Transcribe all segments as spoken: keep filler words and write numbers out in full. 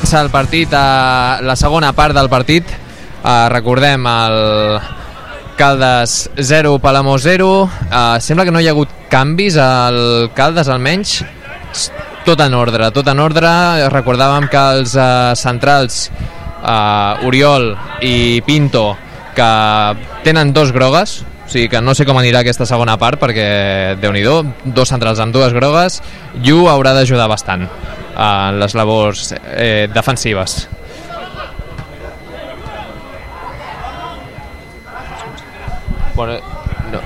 comença el partit, a la segona part del partit. Uh, recordem el Caldes zero, Palamós zero. Uh, sembla que no hi ha hagut canvis al Caldes, almenys. Tot en ordre, tot en ordre. Recordàvem que els uh, centrals, uh, Oriol i Pinto, que tenen dos grogues, o sigui que no sé com anirà aquesta segona part, perquè Déu-n'hi-do, dos centrals amb dues grogues. Yu haurà d'ajudar bastant en les labors eh, defensives. Bueno, no.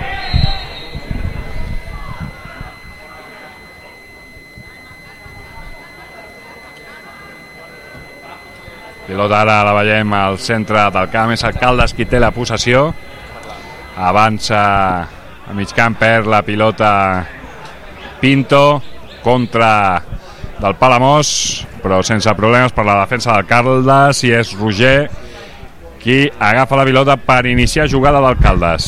Pilota ara la veiem al centre del camp, és el Caldes qui té la possessió. Avança a mig camp, perd la pilota Pinto, contra del Palamós, però sense problemes per la defensa del Caldes, i és Roger qui agafa la pilota per iniciar jugada del Caldes.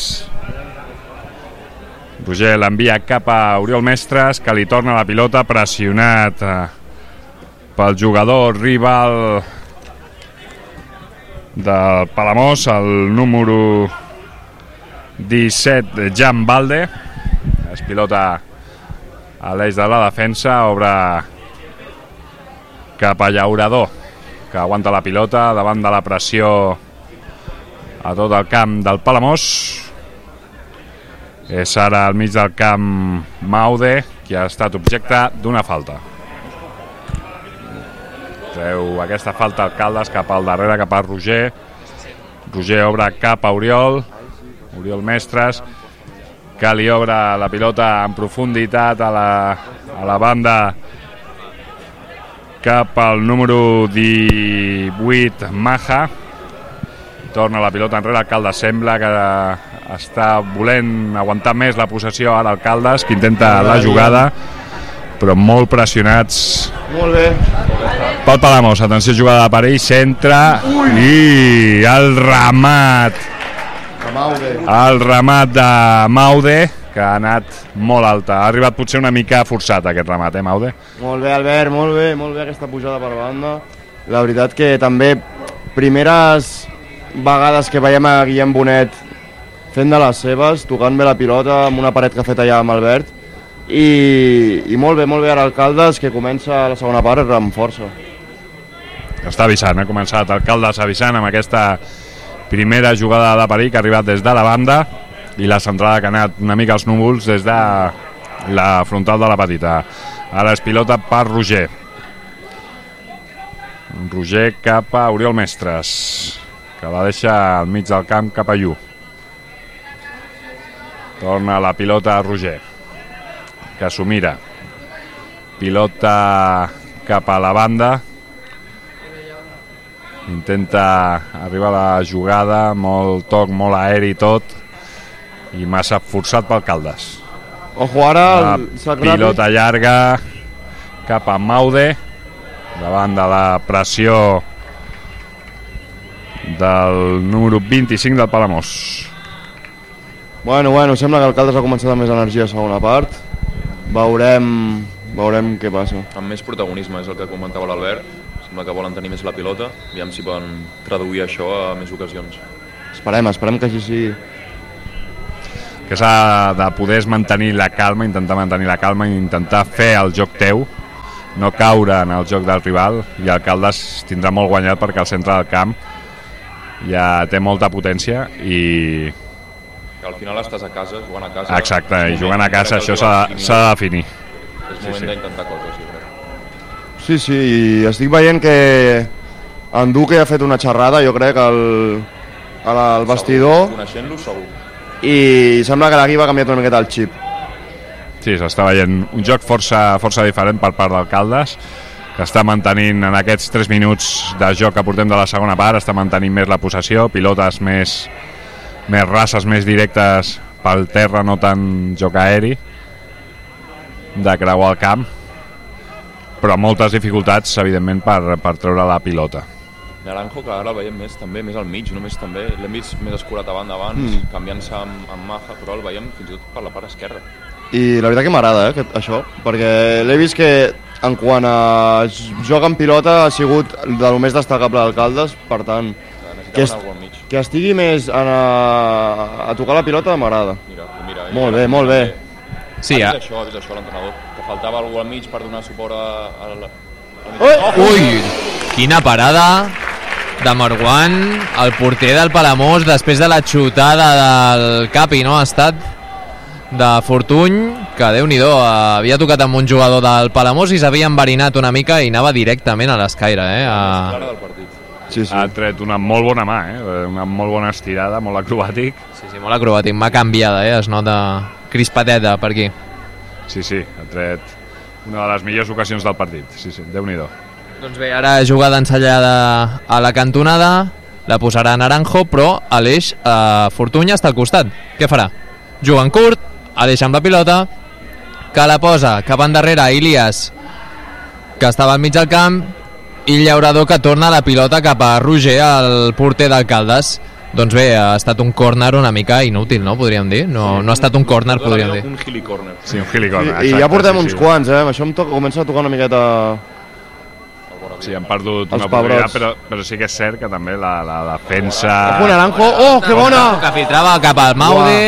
Roger l'envia cap a Oriol Mestres, que li torna la pilota, pressionat pel jugador rival del Palamós, el número disset, Jan Valde. Es pilota a l'eix de la defensa, obre cap a Llaurador, que aguanta la pilota davant de la pressió a tot el camp del Palamós. És ara al mig del camp Maude, qui ha estat objecte d'una falta. Treu aquesta falta al Caldes cap al darrere, cap a Roger. Roger obre cap a Oriol. Oriol Mestres, que li obre la pilota en profunditat a la, a la banda cap al número divuit, Maja. Torna la pilota enrere, el Caldes sembla que està volent aguantar més la possessió ara el Caldes, que intenta la jugada, però molt pressionats. Molt bé. Pel Palamós, atenció, jugada per ell, centre, i el remat. El remat de Maude, que ha anat molt alta. Ha arribat potser una mica forçat aquest remat, eh, Maude? Molt bé, Albert, molt bé, molt bé aquesta pujada per banda. La veritat que també primeres vegades que veiem a Guillem Bonet fent de les seves, tocant bé la pilota amb una paret que ha fet allà amb Albert, i, i molt bé, molt bé ara el Caldes, que comença la segona part amb força. Està avisant, ha començat el Caldes avisant amb aquesta primera jugada de perill que ha arribat des de la banda, i la centrada que ha anat una mica als núvols des de la frontal de la petita. Ara és pilota per Roger. Roger cap a Oriol Mestres, que la deixa al mig del camp cap a Yu. Torna la pilota a Roger, que s'ho mira. Pilota cap a la banda. Intenta arribar a la jugada, molt toc, molt aeri tot, i massa forçat pel Caldes. Ojo ara el pilota llarga cap a Maude, davant de la pressió del número vint-i-cinc del Palamós. Bueno, bueno, sembla que el Caldes ha començat amb més energia a segona part. Veurem, veurem què passa. Amb més protagonisme, és el que comentava l'Albert. Sembla que volen tenir més la pilota, aviam si poden traduir això a més ocasions. Esperem, esperem que així sigui. Que s'ha de poder mantenir la calma, intentar mantenir la calma i intentar fer el joc teu, no caure en el joc del rival, i el Caldes tindrà molt guanyat perquè al centre del camp ja té molta potència i... Que al final estàs a casa, jugant a casa... Exacte, i jugant a casa això s'ha de definir. És moment sí, sí. d'intentar coses, jo crec. Sí, sí, i estic veient que en Duque ha fet una xerrada, jo crec, al, al vestidor. Coneixent-lo, segur. I sembla que l'equip ha canviat una miqueta el xip. Sí, s'està veient un joc força, força diferent per part del Caldes, que està mantenint en aquests tres minuts de joc que portem de la segona part, està mantenint més la possessió, pilotes més, més rases, més directes pel terra, no tant joc aeri, de creuar el camp, però amb moltes dificultats, evidentment, per, per treure la pilota. Naranjo, que ara el veiem més també més al mig, només també l'hem vist més escurat avant abans, mm. canviant-se amb, amb Maja, però el veiem fins i tot per la part esquerra. I la veritat que m'agrada, eh, que, això, perquè l'he vist que en quant a joc en pilota ha sigut de lo més destacable d'Alcaldes, per tant que, est que estigui més a, a tocar la pilota m'agrada. Molt bé, molt bé. Sí, ha vist això, ha vist això l'entrenador, que faltava algú al mig per donar suport a, a la... Ui, quina parada de Marwan, el porter del Palamós, després de la xutada del Capi, no? Ha estat de Fortuny, que Déu-n'hi-do, havia tocat amb un jugador del Palamós i s'havia enverinat una mica i anava directament a l'escaire, eh? A... Sí, sí. Ha tret una molt bona mà, eh? Una molt bona estirada, molt acrobàtic. Sí, sí, molt acrobàtic, mà canviada, eh? Es nota crispateta per aquí. Sí, sí, ha tret una de les millors ocasions del partit. Sí, sí, Déu-n'hi-do. Doncs bé, ara jugada ensellada a la cantonada, la posarà Naranjo, però Aleix eh, Fortuny està al costat. Què farà? Juga en curt, Aleix amb la pilota, que la posa cap endarrere Ilias, que estava al mig del camp, i Llaurador, que torna la pilota cap a Roger, el porter d'Alcaldes. Doncs bé, ha estat un córner una mica inútil, no? Podríem dir. No, no ha estat un córner, podríem dir. Un gili-córner. Sí, un gili-córner. I, I ja portem sí, uns sí. quants, eh? Això em toca, comença a tocar una miqueta... Sí, han perdut una oportunitat, però, però sí que és cert que també la, la defensa... Ojo, Naranjo! Oh, que bona! Que filtrava cap al Maude...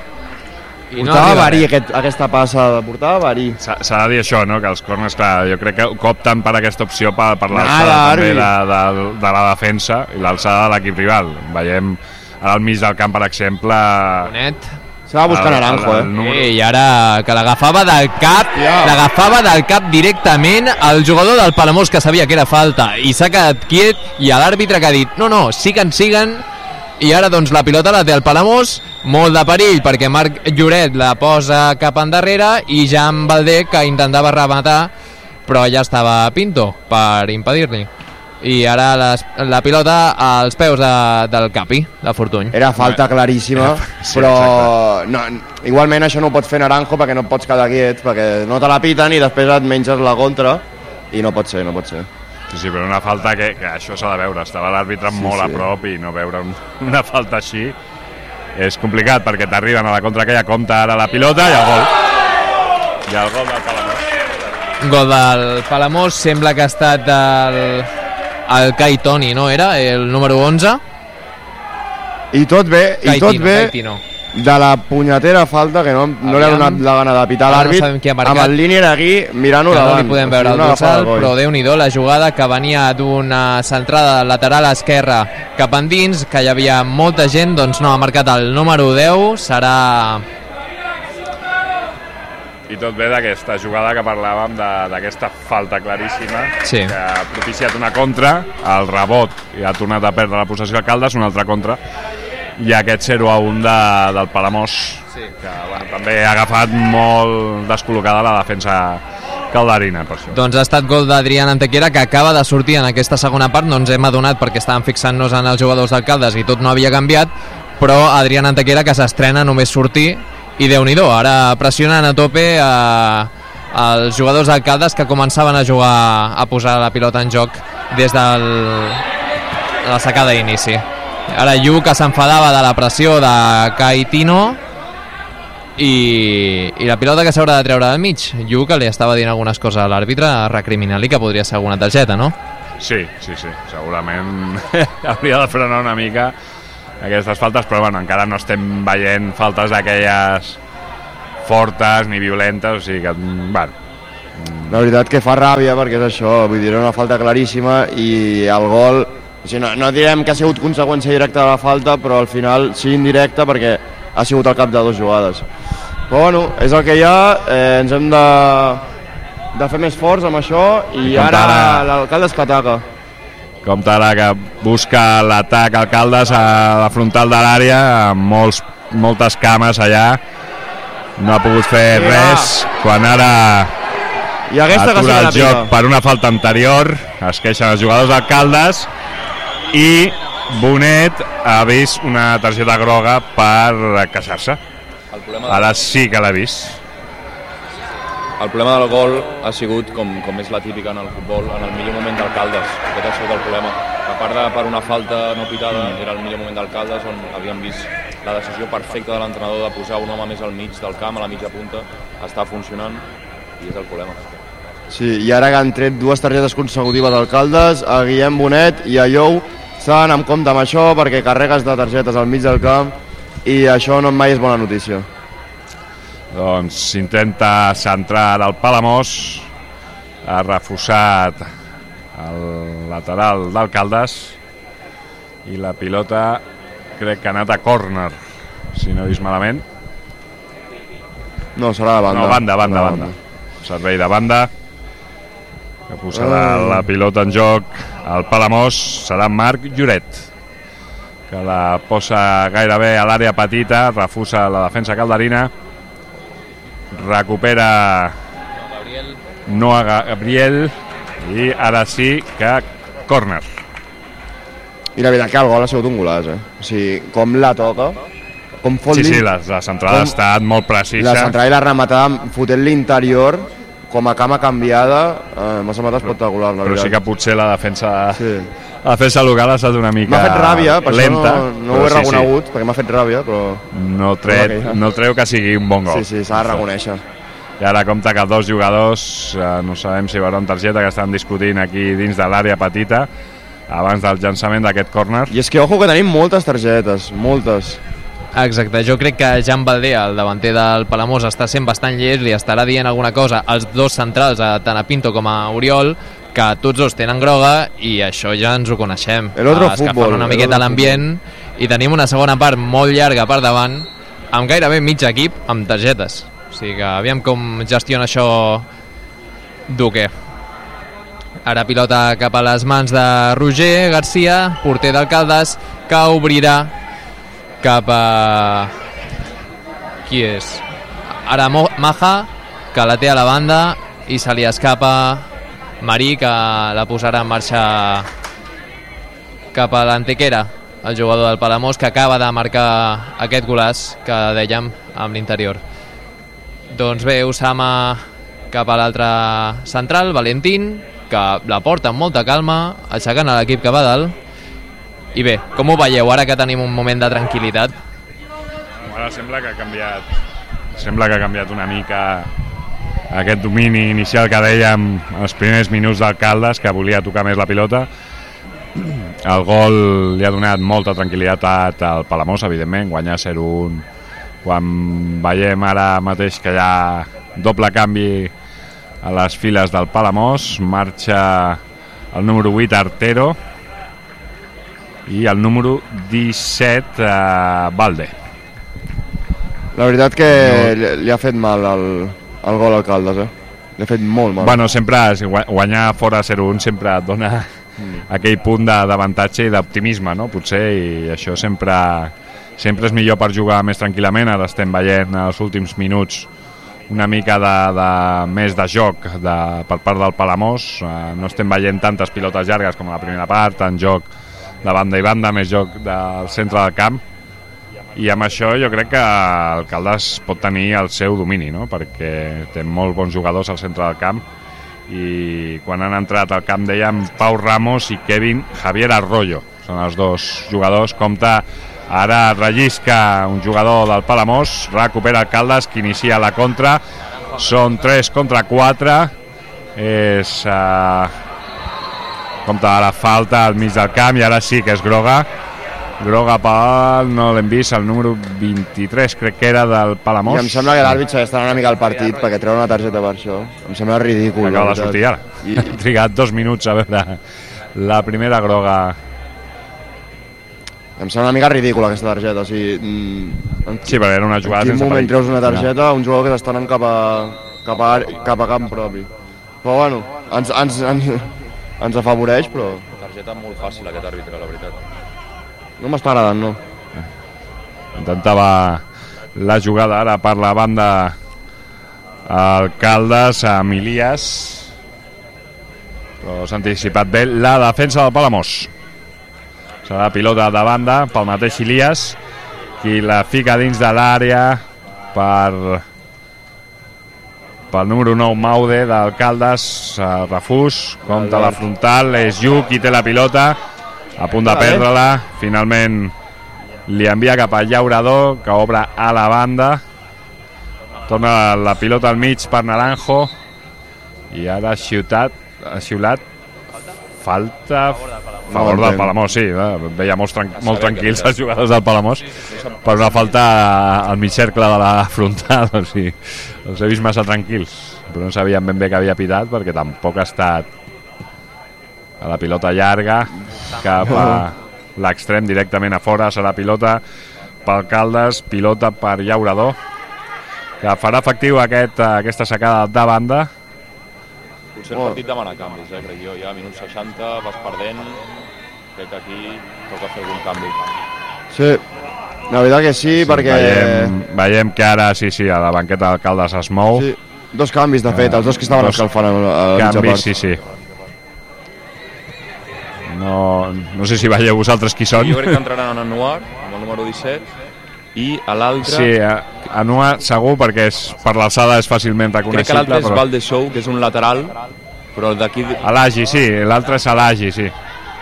I portava no verí aquest, aquesta passa, portava verí. S'ha de dir això, no? Que els corners, clar, jo crec que opten per aquesta opció per, per l'alçada també de, de, de la defensa i l'alçada de l'equip rival. Veiem ara al mig del camp, per exemple... Bonet. Se va buscar Naranjo, eh? Número... I ara que l'agafava del cap, yeah. l'agafava del cap directament al jugador del Palamós, que sabia que era falta, i s'ha quedat quiet, i a l'àrbitre que ha dit no, no, siguen, siguen, i ara doncs la pilota la té el Palamós, molt de perill perquè Marc Lloret la posa cap endarrere i Jan Valdé, que intentava rematar però ja estava Pinto per impedir-li, i ara les, la pilota als peus de, del Capi, de Fortuny. Era falta claríssima, sí, però no, igualment això no ho pots fer Naranjo perquè no et pots quedar quiet, perquè no te la piten i després et menges la contra i no pot ser, no pot ser. Sí, sí, però una falta que, que això s'ha de veure, estava l'àrbitre sí, molt sí. a prop i no veure un, una falta així és complicat perquè t'arriben a la contra aquella, compta ara la pilota i el gol. I el gol del Palamós. Gol del Palamós, sembla que ha estat el, el Kai Toni, no era? El número onze. I tot bé, Kai i tot Tino, bé. Kai Tino. De la punyetera falta que no, no li ha donat la gana de pitar l'àrbit, no amb el línier aquí mirant-ho davant. No li podem veure el dorsal, però Déu-n'hi-do la jugada, que venia d'una centrada lateral a esquerra cap endins, que hi havia molta gent, doncs no ha marcat el número deu, serà... I tot ve d'aquesta jugada que parlàvem, d'aquesta falta claríssima, sí. que ha propiciat una contra, el rebot, i ha tornat a perdre la possessió Alcaldes, una altra contra, i aquest zero a un de, del Palamós, sí. que bueno, també ha agafat molt descol·locada la defensa calderina. Per això. Doncs ha estat gol d'Adrián Antequera, que acaba de sortir en aquesta segona part, no ens hem adonat perquè estàvem fixant-nos en els jugadors d'Alcaldes i tot no havia canviat, però Adrián Antequera, que s'estrena només sortir, i Déu-n'hi-do, ara pressionant a tope a, als jugadors d'Alcaldes, que començaven a jugar, a posar la pilota en joc des de la secada d'inici. Ara Yu, que s'enfadava de la pressió de Kai Tino, i, i la pilota que s'haurà de treure del mig. Yu, que li estava dient algunes coses a l'àrbitre, recriminant-li que podria ser alguna targeta, no? Sí, sí, sí, segurament hauria de frenar una mica aquestes faltes, però bueno, encara no estem veient faltes d'aquelles fortes ni violentes, o sigui que, bueno... La veritat que fa ràbia perquè és això, vull dir, era una falta claríssima i el gol... O sigui, no, no direm que ha sigut conseqüència directa de la falta, però al final sí indirecta perquè ha sigut al cap de dues jugades. Però bueno, és el que hi ha, eh, ens hem de, de fer més forts amb això i, I ara, ara l'Alcaldes que ataca. Compte ara que busca l'atac Alcaldes a la frontal de l'àrea, amb molts, moltes cames allà, no ha pogut fer Mira. res, quan ara I atura el joc per una falta anterior, es queixen els jugadors d'Alcaldes, i Bonet ha vist una targeta groga per queixar-se. Ara sí que l'ha vist. El problema del gol ha sigut, com, com és la típica en el futbol, en el millor moment d'Alcaldes. Aquest ha sigut el problema. A part de per una falta no pitada, era el millor moment d'Alcaldes, on havíem vist la decisió perfecta de l'entrenador de posar un home més al mig del camp, a la mitja punta. Està funcionant i és el problema. Sí, i ara que han tret dues targetes consecutives al Caldes, a Guillem Bonet i a Jou, s'ha d'anar amb compte amb això perquè carregues de targetes al mig del camp i això no mai és bona notícia. Doncs intenta centrar el Palamós, ha refusat el lateral del Caldes i la pilota crec que ha anat a córner, si no he vist malament. No, serà de banda. No, banda, banda, banda. Servei de banda, que posarà la pilota en joc al Palamós, serà Marc Lloret, que la posa gairebé a l'àrea petita, refusa la defensa calderina, recupera Noah Gabriel i ara sí que córner. I la veritat que el gol ha sigut un golàs, eh? O sigui, com la toca, com fot Sí, sí, la, la centrada ha estat molt precisa. La centrada i la rematada, fotent l'interior, com a cama canviada, eh, m'ha semblat espectacular, la Però veritat. sí que potser la defensa, Sí. la defensa local ha estat una mica M'ha fet ràbia, per lenta, això no, no ho he sí, reconegut, sí. perquè m'ha fet ràbia, però... No, tret, no treu que sigui un bon gol. Sí, sí, s'ha de reconèixer. I ara compta que dos jugadors, eh, no sabem si veuran targeta, que estan discutint aquí dins de l'àrea petita, abans del llançament d'aquest córner. I és que, ojo, que tenim moltes targetes, moltes. Exacte, jo crec que Jan Valdé, el davanter del Palamós, està sent bastant llest, li estarà dient alguna cosa als dos centrals, tant a Pinto com a Oriol, que tots dos tenen groga i això ja ens ho coneixem. El otro Escalfant futbol, una el miqueta otro l'ambient i tenim una segona part molt llarga per davant, amb gairebé mig equip amb targetes. O sigui que aviam com gestiona això Duque. Ara pilota cap a les mans de Roger Garcia, porter del Caldes, que obrirà cap a... qui és? Ara Maja, que la té a la banda i se li escapa Marí, que la posarà en marxa cap a l'Antequera, el jugador del Palamós, que acaba de marcar aquest golàs que dèiem amb l'interior. Doncs bé, Usama cap a l'altre central, Valentín, que la porta amb molta calma, aixecant a l'equip que va dalt. I bé, com ho veieu ara que tenim un moment de tranquil·litat? Ara sembla que ha canviat sembla que ha canviat una mica aquest domini inicial que dèiem els primers minuts del Caldes, que volia tocar més la pilota. El gol li ha donat molta tranquil·litat al Palamós, evidentment, guanyar zero un. Quan veiem ara mateix que hi ha doble canvi a les files del Palamós, marxa el número vuit Artero i el número disset eh, Valde. La veritat que no. li ha fet mal el, el gol al Caldes, eh? Li ha fet molt mal. Bueno, sempre guanyar fora zero un sempre et dona mm. aquell punt d'avantatge i d'optimisme, no? Potser, i això sempre sempre és millor per jugar més tranquil·lament. Ara estem veient els últims minuts una mica de, de més de joc de, per part del Palamós. Uh, no estem veient tantes pilotes llargues com a la primera part, tant joc de banda i banda, més joc del centre del camp, i amb això jo crec que el Caldes pot tenir el seu domini, no? Perquè té molt bons jugadors al centre del camp, i quan han entrat al camp dèiem Pau Ramos i Kevin Javier Arroyo, són els dos jugadors. Compta ara rellisca un jugador del Palamós, recupera el Caldes, que inicia la contra, són tres contra quatre, és uh, compta ara falta al mig del camp, i ara sí que és groga groga pel, no l'hem vist, el número vint-i-tres crec que era del Palamós. I em sembla que l'àrbit s'ha d'estar una mica al partit perquè treu una targeta per això, em sembla ridícul. Acaba de sortir ara, i... he trigat dos minuts a veure la primera groga. Em sembla una mica ridícula aquesta targeta, o sigui, mm, sí, perquè era una jugada sense perill. En quin moment treus una targeta a un jugador que s'està anant cap a, cap a, cap a camp propi? Però bueno, ens, ens, ens, ens afavoreix, però... Targeta molt fàcil aquest àrbitre, la veritat. No m'està agradant, no. Intentava la jugada ara per la banda el Caldes amb Ilias, però s'ha anticipat bé la defensa del Palamós. Serà pilota de banda pel mateix Ilias, qui la fica dins de l'àrea per pel número nou Maude del Caldes, refús, compta la frontal, és Lluc qui té la pilota, a punt de perdre-la, finalment li envia cap a Llaurador, que obre a la banda, torna la pilota al mig per Naranjo, i ara ha xiutat, ha xiulat falta a favor del Palamós, sí, eh? Veia molt, tran molt tranquils els jugadors del Palamós per una falta al mig cercle de la frontal, o sigui, els he vist massa tranquils, però no sabien ben bé que havia pitat perquè tampoc ha estat a la pilota llarga cap a l'extrem directament a fora, serà pilota pel Caldes, pilota per Llaurador, que farà efectiu aquest, aquesta sacada de banda. Potser el partit demana canvis, eh, crec jo. Ja a minut seixanta vas perdent, crec que aquí toca fer algun canvi. Sí, la veritat que sí, sí perquè... Veiem, veiem que ara, sí, sí, a la banqueta del Caldes es mou. Sí, dos canvis, de fet, els dos que estaven dos escalfant a la canvis, sí, sí. No, no sé si veieu vosaltres qui són. Sí, jo crec que entraran en Anuar, amb el número disset, i a l'altre... Sí, Anuar segur, perquè és, per l'alçada és fàcilment reconeixible. Crec que l'altre és però... Valdesou, que és un lateral, però d'aquí... Alagi, sí, l'altre és Alagi, sí.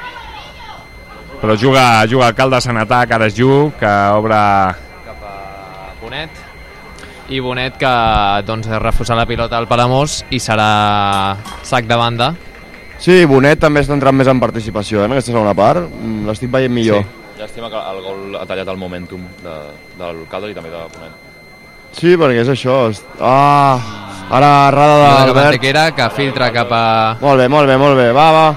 Però juga, juga Caldes en atac, ara és Ju, que obre... Cap a Bonet. I Bonet que doncs refusa la pilota al Palamós i serà sac de banda. Sí, Bonet també està entrant més en participació, eh, en aquesta segona part. L'estic veient millor. Sí. Llàstima que el gol ha tallat el momentum de, del Caldes i també de Bonet. Sí, perquè és això. Ah, ara errada d'Albert. Antequera, que filtra cap a... Molt bé, molt bé, molt bé. Va, va.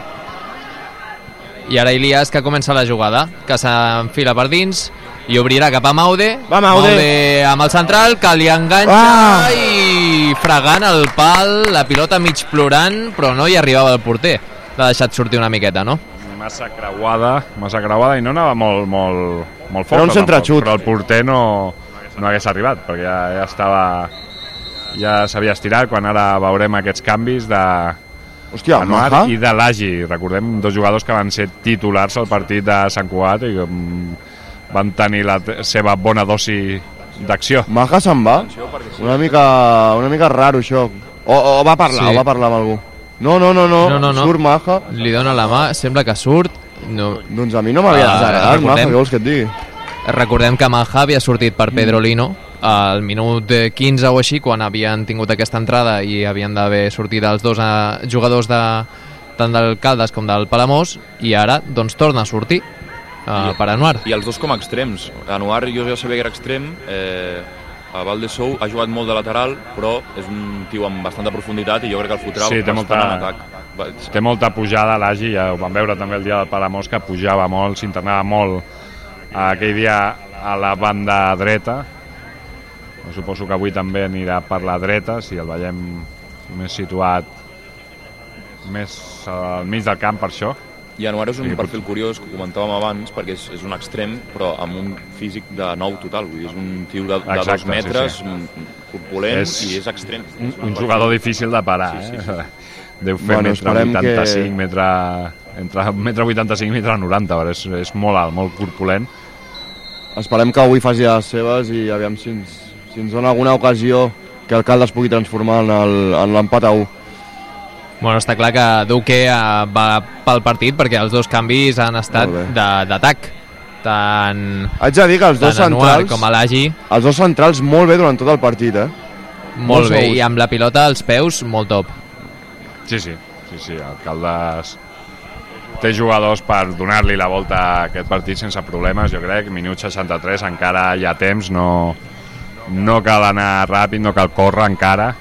I ara Ilias, que comença la jugada, que s'enfila per dins i obrirà cap a Maude. Va, Maude. Maude amb el central, que li enganxa ah. i fregant el pal, la pilota mig plorant, però no hi arribava el porter. L'ha deixat sortir una miqueta, no? Massa creuada, massa creuada i no anava molt, molt, molt fort. Era un centre-xut. Però el porter no, no hagués arribat, perquè ja, ja estava... Ja s'havia estirat, quan ara veurem aquests canvis de... Hòstia, Anuar Maja? I de Lagi. Recordem dos jugadors que van ser titulars al partit de Sant Cugat i que van tenir la seva bona dosi d'acció. Maja se'n va? Una mica, una mica raro, això. O, o va parlar, sí. o va parlar amb algú. No, no, no, no, no, no, no. Surt Maja. Li dona la mà, sembla que surt. No. Doncs a mi no m'havia desagradat, uh, Maja, què vols que et digui? Recordem que Maja havia sortit per Pedro Lino al minut quinze o així, quan havien tingut aquesta entrada i havien d'haver sortit els dos uh, jugadors de, tant del Caldes com del Palamós, i ara doncs torna a sortir uh, per Anuar. I els dos com a extrems. Anuar jo ja sabia que era extrem, eh, a Valdesou ha jugat molt de lateral, però és un tio amb bastanta profunditat i jo crec que el fotrà sí, té molta, en atac. Té molta pujada l'Agi, ja ho vam veure també el dia del Palamós, que pujava molt, s'internava molt aquell dia a la banda dreta. Suposo que avui també anirà per la dreta, si el veiem més situat més al mig del camp per això. I Anuar és un sí, perfil curiós, que comentàvem abans, perquè és, és un extrem, però amb un físic de nou total. Vull dir, és un tio de, de Exacte, dos metres, sí, sí. corpulent, és i és extrem. Un, un jugador difícil de parar, sí, sí, sí. eh? Deu fer bueno, metre vuitanta-cinc, que... metre, entre metre vuitanta-cinc i metre noranta, és, és molt alt, molt corpulent. Esperem que avui faci les seves i aviam si ens, si ens dona alguna ocasió que el Caldes pugui transformar en l'empat a u. Bueno, està clar que Duque va pel partit perquè els dos canvis han estat d'atac. Tant, Haig de dir que els dos centrals, com a l'Agi, els dos centrals molt bé durant tot el partit, eh? Molt, molt bé, i amb la pilota als peus, molt top. Sí, sí, sí, sí. El Caldes té jugadors per donar-li la volta a aquest partit sense problemes, jo crec. Minut seixanta-tres, encara hi ha temps, no, no cal anar ràpid, no cal córrer encara.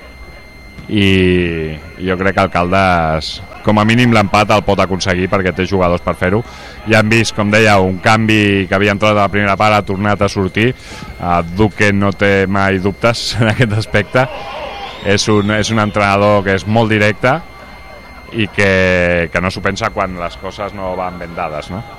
I jo crec que el Caldes, com a mínim l'empat el pot aconseguir perquè té jugadors per fer-ho. Ja hem vist, com deia, un canvi que havia entrat a la primera part, ha tornat a sortir. uh, Duque no té mai dubtes en aquest aspecte. És un, és un entrenador que és molt directe i que, que no s'ho pensa quan les coses no van ben dades, no?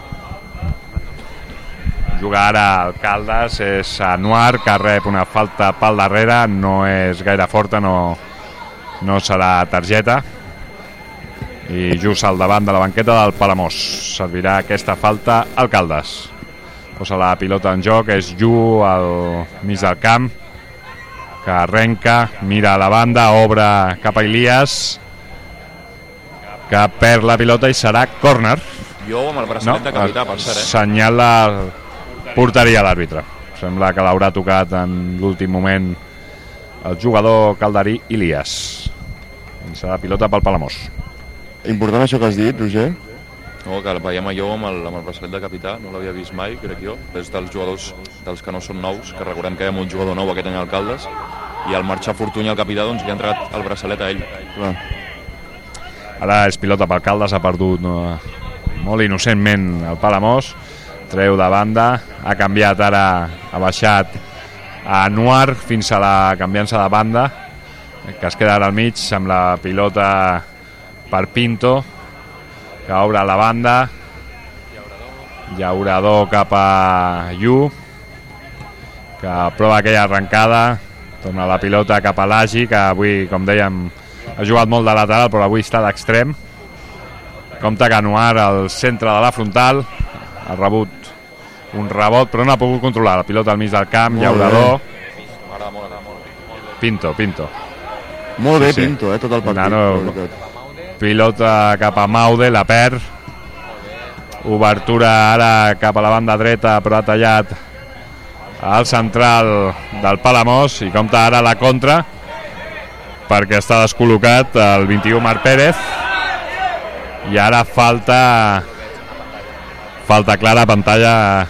Jugar ara al Caldes és Anuar, que rep una falta pel darrere, no és gaire forta, no no serà targeta, i just al davant de la banqueta del Palamós servirà aquesta falta al Caldes. Posa la pilota en joc, és Ju al mig del camp, que arrenca, mira a la banda, obre cap a Ilias, que perd la pilota i serà córner. Jo amb el braçalet no, de capità, per cert, eh? Senyala porteria l'àrbitre. Sembla que l'haurà tocat en l'últim moment el jugador calderí Ilias. Serà pilota pel Palamós. Important això que has dit, Roger? No, que el veiem allò amb el, amb el braçalet de capità, no l'havia vist mai, crec jo. És dels jugadors dels que no són nous, que recordem que hi ha un jugador nou aquest any al Caldes, i al marxar Fortuny al capità doncs li ha entregat el braçalet a ell. Clar. Ara és pilota pel Caldes, ha perdut no, molt innocentment el Palamós, treu de banda, ha canviat ara, ha baixat a Anuar fins a la canviança de banda, que es queda ara al mig amb la pilota per Pinto, que obre la banda, llaurador cap a Yu, que prova aquella arrencada, torna la pilota cap a l'Agi, que avui, com dèiem, ha jugat molt de lateral, però avui està d'extrem. Compte que Anuar al centre de la frontal, ha rebut un rebot, però no ha pogut controlar la pilota al mig del camp, molt llaurador. M'agrada molt, m'agrada molt. Pinto, Pinto. Molt bé, Sí, sí. Pinto, eh, tot el partit. Nano, la veritat. pilota cap a Maude, la perd. Obertura ara cap a la banda dreta, però ha tallat al central del Palamós, i compta ara la contra, perquè està descol·locat el vint-i-u Marc Pérez, i ara falta falta clara, pantalla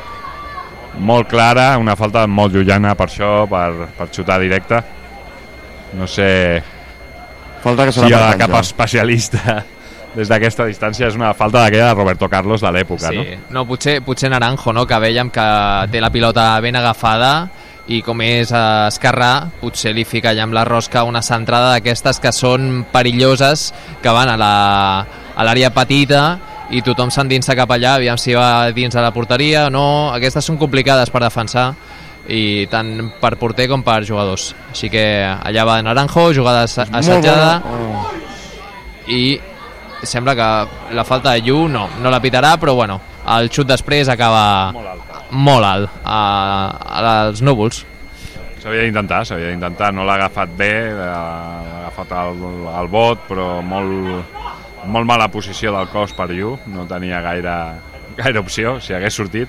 molt clara, una falta molt llunyana per això, per, per xutar directe. No sé Falta que si serà hi ha per cap penjar. especialista des d'aquesta distància. És una falta d'aquella de Roberto Carlos de l'època, Sí, no? no, potser, potser Naranjo, no? Que veiem que té la pilota ben agafada i com és eh, esquerrà, potser li fica allà amb la rosca una centrada d'aquestes que són perilloses, que van a la a l'àrea petita i tothom s'endinsa cap allà, aviam si va dins de la porteria o no. Aquestes són complicades per defensar, i tant per porter com per jugadors. Així que allà va Naranjo, jugada assa- assajada, Oh. i sembla que la falta de Yu no, no la pitarà, però bueno, el xut després acaba Molt alta. molt alt a, als núvols. S'havia d'intentar, s'havia d'intentar, no l'ha agafat bé, l'ha agafat el, el bot, però molt, molt mala posició del cos per Yu, no tenia gaire, gaire opció, si hagués sortit.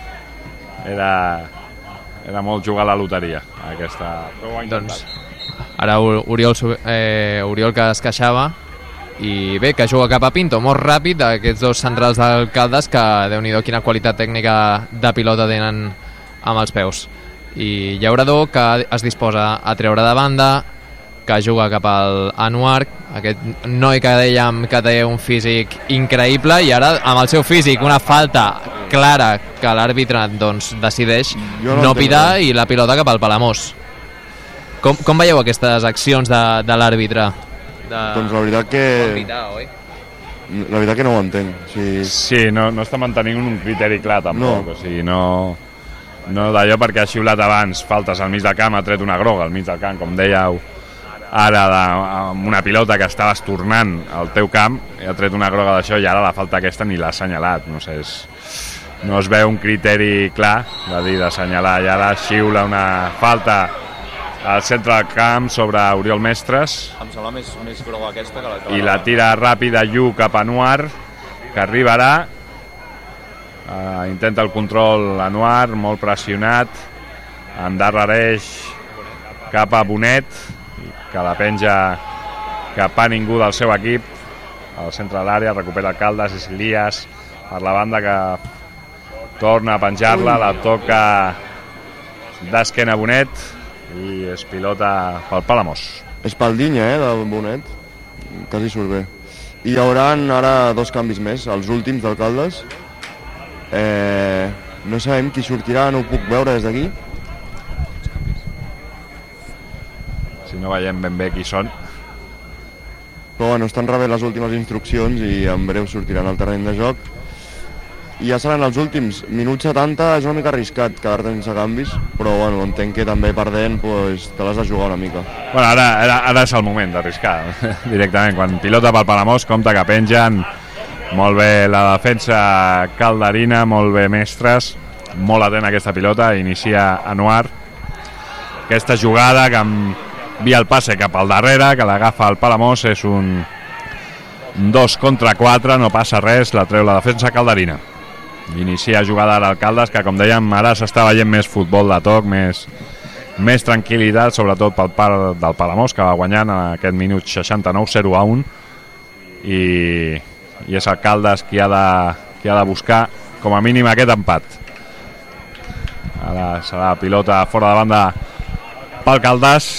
Era, era molt jugar a la loteria, aquesta... Però ho ha intentat. Doncs ara Ur- Oriol, Su- eh, Oriol que es queixava, i bé, que juga cap a Pinto, molt ràpid, aquests dos centrals del Caldes, que déu-n'hi-do quina qualitat tècnica de pilota tenen amb els peus. I Llaurador, que es disposa a treure de banda, que juga cap al Anuar, aquest noi que dèiem que té un físic increïble, i ara amb el seu físic una falta clara que l'àrbitre doncs, decideix Jo no no entenc pitar, res. i la pilota cap al Palamós. Com, com veieu aquestes accions de, de l'àrbitre? De... Doncs la veritat que... Pitar, oi? La veritat que no ho entenc. O sigui, Sí, no, no està mantenint un criteri clar tampoc, No. o sigui, no, no d'allò perquè ha xiulat abans faltes al mig del camp, ha tret una groga al mig del camp, com dèieu ara, de, amb una pilota que estaves tornant al teu camp, i ha tret una groga d'això, i ara la falta aquesta ni l'ha assenyalat, no sé, és, no es veu un criteri clar de dir d'assenyalar, i ara xiula una falta al centre del camp sobre Oriol Mestres, Em sembla més, més groga aquesta que la que i la tira ràpida Yu cap a Anuar, que arribarà, uh, intenta el control Anuar, molt pressionat, endarrereix cap a Bonet, que la penja cap a ningú del seu equip, al centre de l'àrea, recupera el Caldes, és Elias per la banda, que torna a penjar-la, la toca d'esquena Bonet, i és pilota pel Palamós. espaldinya, eh, del Bonet. Quasi surt bé. I hi haurà ara dos canvis més, els últims del Caldes. Eh, no sabem qui sortirà, no ho puc veure des d'aquí. Si no veiem ben bé qui són. Però bueno, estan rebent les últimes instruccions i en breu sortiran al terreny de joc. I ja seran els últims. Minut setanta és una mica arriscat quedar-te sense canvis, però bueno, entenc que també perdent pues, te l'has de jugar una mica. Bueno, ara, ara, ara és el moment d'arriscar directament. Quan pilota pel Palamós, compte que pengen molt bé la defensa calderina, molt bé Mestres, molt atent a aquesta pilota, inicia Anuar. Aquesta jugada que envia el passe cap al darrere, que l'agafa el Palamós, és un dos contra quatre, no passa res, la treu la defensa calderina. Inicia jugada ara al Caldes, que com dèiem ara s'està veient més futbol de toc, més, més tranquil·litat, sobretot pel part del Palamós, que va guanyant en aquest minut seixanta-nou, zero a un, i, i és el Caldes qui ha, de, qui ha de buscar com a mínim aquest empat. Ara serà pilota fora de banda pel Caldes,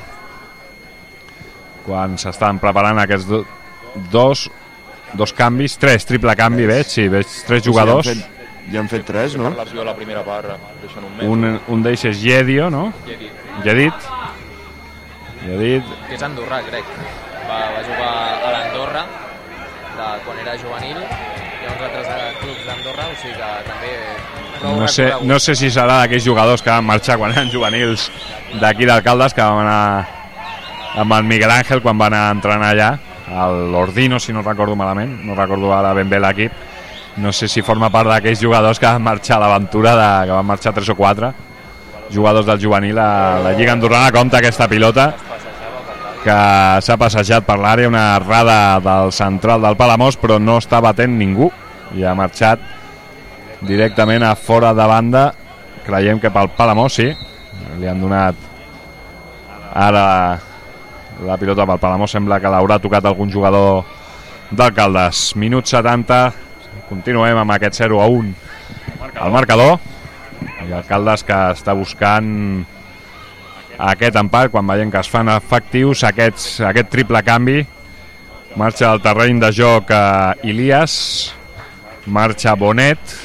quan s'estan preparant aquests do, dos dos canvis, tres, triple canvi veig, sí, veig tres jugadors. Sí, ja, han fet, ja han fet tres, no? Per lesió a la primera part, deixen un metro. Un, un d'ells és Yedio, no? Jedit. Jedit. Jedit. Que és andorrà, crec. Va, va jugar a l'Andorra de quan era juvenil. Hi ha uns altres clubs d'Andorra, o sigui que també prou No sé, recorregut. no sé si serà d'aquells jugadors que van marxar quan eren juvenils d'aquí d'Alcaldes, que van anar amb el Miguel Ángel quan van anar a entrenar allà, a l'Ordino, si no recordo malament, no recordo ara ben bé l'equip. No sé si forma part d'aquells jugadors que van marxar a l'aventura, de, que van marxar tres o quatre jugadors del juvenil a la Lliga Andorrana. Compta aquesta pilota que s'ha passejat per l'àrea, una errada del central del Palamós, però no està batent ningú i ha marxat directament a fora de banda. Creiem que pel Palamós, sí, li han donat ara la pilota pel Palamós, sembla que l'haurà tocat algun jugador d'Alcaldes. Minut setanta, continuem amb aquest zero a un al marcador, i Alcaldes que està buscant aquest empat quan veiem que es fan efectius aquests, aquest triple canvi. Marxa al terreny de joc a Ilias, marxa Bonet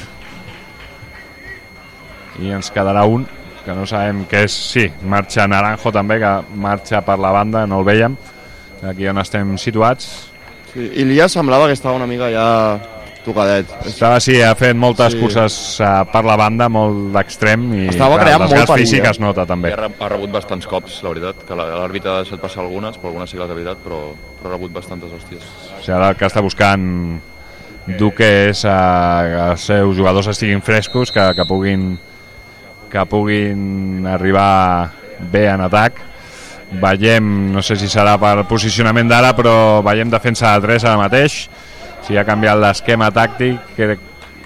i ens quedarà un que no sabem què és. Sí, marxa Naranjo també, que marxa per la banda, no el veiem aquí on estem situats. Sí, Ilias semblava que estava una mica ja tocadet. Estava, sí, ha fet moltes Sí. curses uh, per la banda, molt d'extrem, i Estava clar, creant el molt desgast perill, físic eh? es nota també. Ha re- ha rebut bastants cops, la veritat, que la- l'àrbitre ha deixat passar algunes, però algunes sí que les ha evitat, però, però ha rebut bastantes hòsties. O sigui, ara el que està buscant Duque és uh, que els seus jugadors estiguin frescos, que, que puguin que puguin arribar bé en atac. Veiem, no sé si serà per posicionament d'ara, però veiem defensa de tres ara mateix. Si ha canviat l'esquema tàctic, crec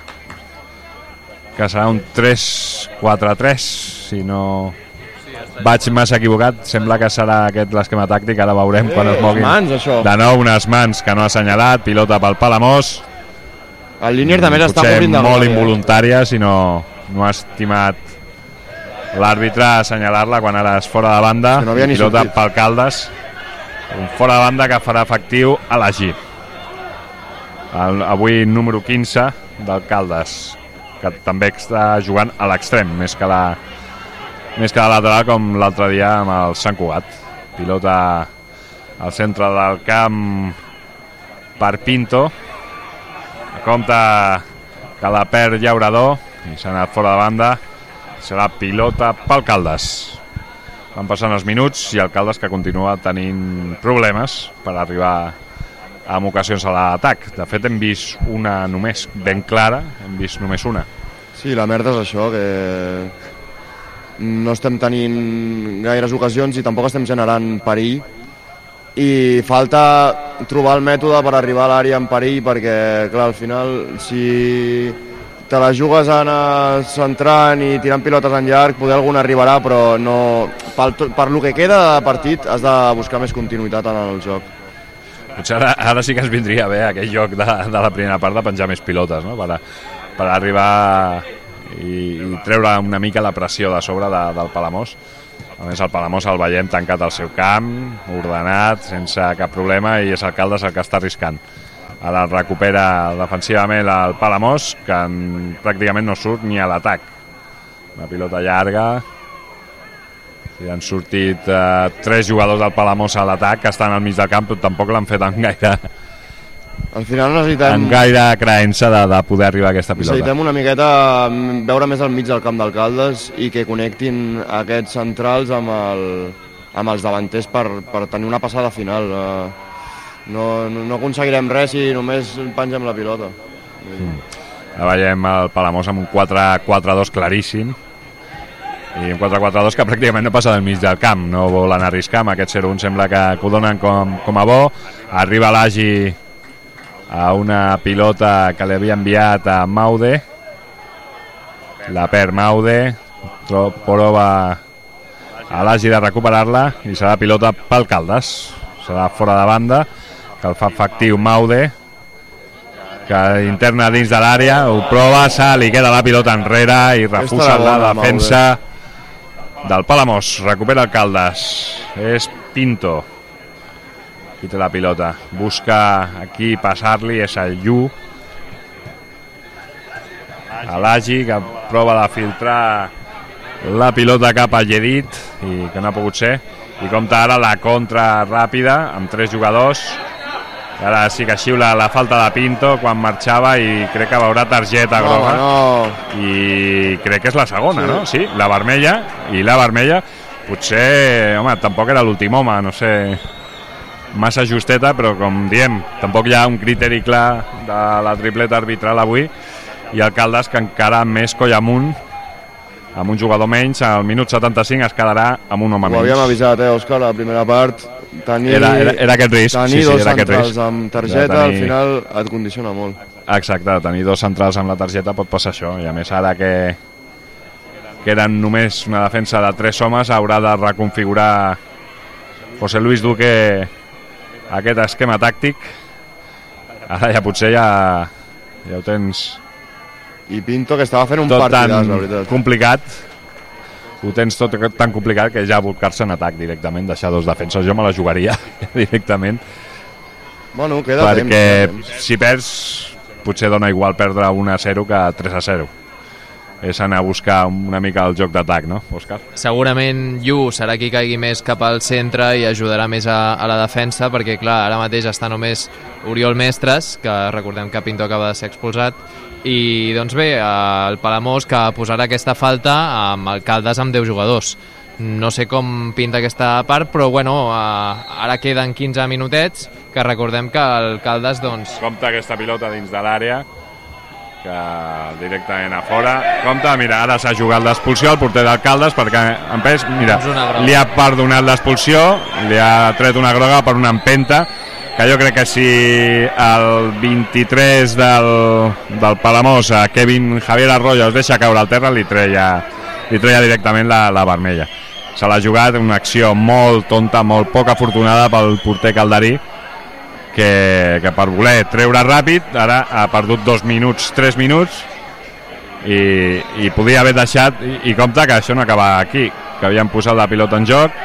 que serà un tres quatre tres, si no vaig massa equivocat. Sembla que serà aquest l'esquema tàctic, ara veurem quan es moguin. Mans, això. De nou unes mans que no ha assenyalat, pilota pel Palamós. El Linier també s'està Potser cobrint de molt glòria. involuntària, si no, no ha estimat l'àrbitre a assenyalar-la quan ara és fora de banda. Que no havia ni Pilota sortit. pel Caldes, un fora de banda que farà efectiu a l'Agí, el, avui número quinze del Caldes, que també està jugant a l'extrem, més que la més que la lateral, com l'altre dia amb el Sant Cugat. Pilota al centre del camp per Pinto, compta que la perd Llaurador i s'ha anat fora de banda. Serà pilota pel Caldes. Van passant els minuts i el Caldes que continua tenint problemes per arribar amb ocasions a l'atac. De fet hem vist una només ben clara, hem vist només una. Sí, la merda és això, que no estem tenint gaires ocasions i tampoc estem generant perill, i falta trobar el mètode per arribar a l'àrea en perill, perquè clar, al final si te la jugues a anar centrant i tirant pilotes en llarg, poder algun arribarà, però no, per, per lo que queda de partit has de buscar més continuïtat en el joc. Potser ara, ara sí que ens vindria bé aquell joc de, de la primera part de penjar més pilotes, no? per, per arribar i, i treure una mica la pressió de sobre de, del Palamós. A més, el Palamós el veiem tancat al seu camp, ordenat, sense cap problema, i és el Caldes el que està arriscant. Ara recupera defensivament el Palamós, que en, pràcticament no surt ni a l'atac. Una pilota llarga. I han sortit eh, tres jugadors del Palamós a l'atac, que estan al mig del camp, però tampoc l'han fet amb gaire, Al final necessitem, amb gaire creença de, de poder arribar a aquesta pilota. necessitem una miqueta veure més al mig del camp d'Alcaldes i que connectin aquests centrals amb, el, amb els davanters per, per tenir una passada final. Eh, No, no, no aconseguirem res si només pengem la pilota. Mm. Ara veiem el Palamós amb un quatre quatre dos claríssim, i un quatre quatre dos que pràcticament no passa del mig del camp, no volen arriscar. Amb aquest zero un sembla que, que ho donen com, com a bo. Arriba l'Agi a una pilota que li havia enviat a Maude, la perd Maude, prova a l'Agi de recuperar-la i serà pilota pel Caldes. Serà fora de banda, que el fa efectiu Maude, que interna dins de l'àrea, ho prova, se li queda la pilota enrere i refusa la defensa del Palamós. Recupera el Caldes, és Pinto qui té la pilota, busca aquí passar-li, és el Llu, a l'Agi, que prova de filtrar la pilota cap al Lledit i que no ha pogut ser, i compta ara la contra ràpida amb tres jugadors. Ara sí que xiula la falta de Pinto quan marxava i crec que veurà targeta no, groga no. I crec que és la segona, sí. no? Sí, la vermella, i la vermella potser, home, tampoc era l'últim home, no sé, massa justeta, però com diem, tampoc hi ha un criteri clar de la tripleta arbitral avui, i el Caldes, que encara més coll amunt, amb un jugador menys, al minut setanta-cinc es quedarà amb un home menys. Ho havíem avisat, eh, Òscar, a la primera part. Tenir, era, era, era aquest risc. Tenir sí, dos sí, era aquest centrals risc. amb targeta, tenir... al final et condiciona molt. Exacte, tenir dos centrals amb la targeta pot passar això, i a més ara que, que eren només una defensa de tres homes, haurà de reconfigurar José Luis Duque aquest esquema tàctic. Ara ja potser ja, ja ho tens... I Pinto, que estava fent un tot partidàs, la veritat. Complicat, ho tens tot tan complicat que ja volcar-se en atac directament, deixar dos defenses, jo me la jugaria directament. Bueno, queda perquè temps. Queda temps. Si perds, potser dona igual perdre un a zero que tres a zero. És anar a buscar una mica el joc d'atac, no, Òscar? Segurament Llu serà qui caigui més cap al centre i ajudarà més a, a la defensa, perquè clar, ara mateix està només Oriol Mestres, que recordem que Pinto acaba de ser expulsat, i doncs bé, el Palamós, que posarà aquesta falta amb el Caldes amb deu jugadors. No sé com pinta aquesta part, però bueno, ara queden quinze minutets, que recordem que el Caldes doncs... Compte aquesta pilota dins de l'àrea, que directament a fora. Compte, mira, ara s'ha jugat l'expulsió al porter del Caldes, perquè en pes, mira, li ha perdonat l'expulsió, li ha tret una groga per una empenta, que jo crec que si el vint-i-tres del, del Palamós, a Kevin Javier Arroyo, es deixa caure al terra, li treia, li treia directament la, la vermella. Se l'ha jugat, una acció molt tonta, molt poc afortunada pel porter calderí, que, que per voler treure ràpid, ara ha perdut dos minuts, tres minuts, i, i podia haver deixat, i, i compte que això no acaba aquí, que havien posat la pilota en joc,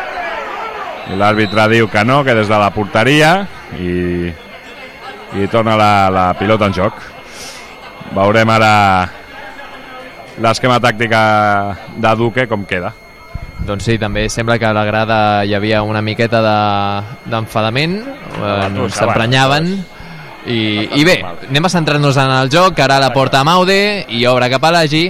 i l'àrbitre diu que no, que des de la porteria, i, i torna la, la pilota en joc. Veurem ara l'esquema tàctic de Duque com queda. Doncs sí, també sembla que a la grada hi havia una miqueta d'enfadament, de, eh, s'emprenyaven, i, i bé, anem a centrar-nos en el joc, que ara la porta Maude i obre cap a l'Agi,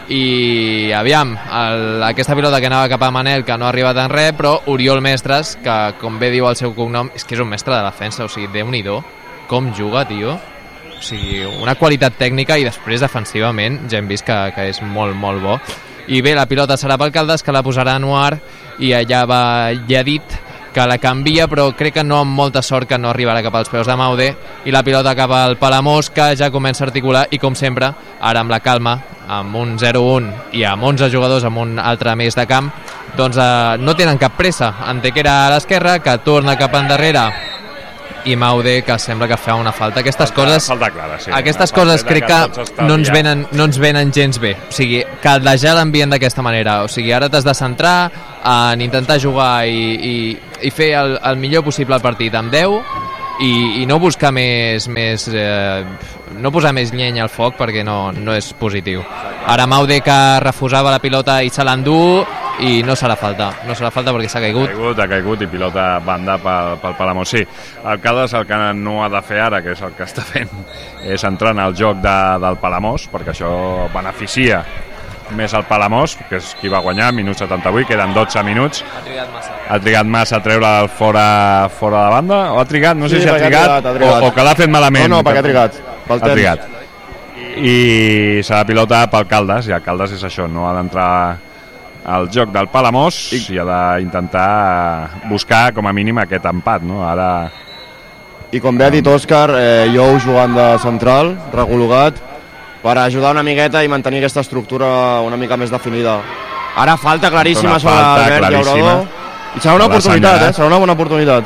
i aviam, el, aquesta pilota que anava cap a Manel, que no ha arribat en res, però Oriol Mestres, que com bé diu el seu cognom, és que és un mestre de defensa, o sigui, Déu-n'hi-do, com juga, tio, o sigui, una qualitat tècnica, i després defensivament ja hem vist que, que és molt, molt bo. I bé, la pilota serà pel Caldes, que la posarà a Noir, i allà va Lledit, que la canvia, però crec que no amb molta sort, que no arribarà cap als peus de Maude, i la pilota cap al Palamós, que ja comença a articular, i com sempre, ara amb la calma, amb un zero un i amb onze jugadors, amb un altre més de camp, doncs eh, no tenen cap pressa. Antequera a l'esquerra, que torna cap endarrere, i Maude, que sembla que fa una falta. Aquestes falta, coses, falta clara, sí. Aquestes coses crec que, que no, ens venen, no ens venen gens bé. O sigui, caldejar l'ambient d'aquesta manera. O sigui, ara t'has de centrar en intentar jugar i, i, i fer el, el millor possible el partit amb deu, i, i no buscar més, més eh, no posar més llenya al foc, perquè no, no és positiu. Ara Maude, que refusava la pilota i se l'endú, i no serà falta, no serà falta perquè s'ha caigut. Ha caigut, ha caigut i pilota banda pel, pel Palamós. Sí, el Caldes el que no ha de fer ara, que és el que està fent, és entrar en el joc de, del Palamós, perquè això beneficia més el Palamós, que és qui va guanyar, minut setanta-vuit, queden dotze minuts. Ha trigat massa. Ha trigat massa a treure el fora, fora de banda, o ha trigat, no sé sí, si ha trigat, ha trigat, ha trigat. O, o que l'ha fet malament. No, no, perquè ha trigat. Pel ha temps. trigat. I serà pilota pel Caldes, i el Caldes és això, no ha d'entrar al joc del Palamós, i, i ha d'intentar buscar com a mínim aquest empat, no? Ara... I com bé ha dit Òscar, eh, jo jugant de central, regologat, per ajudar una miqueta i mantenir aquesta estructura una mica més definida Ara falta claríssima sobre falta Albert claríssima. Llaurador. I serà una L'ha oportunitat, assenyalat. eh? Serà una bona oportunitat.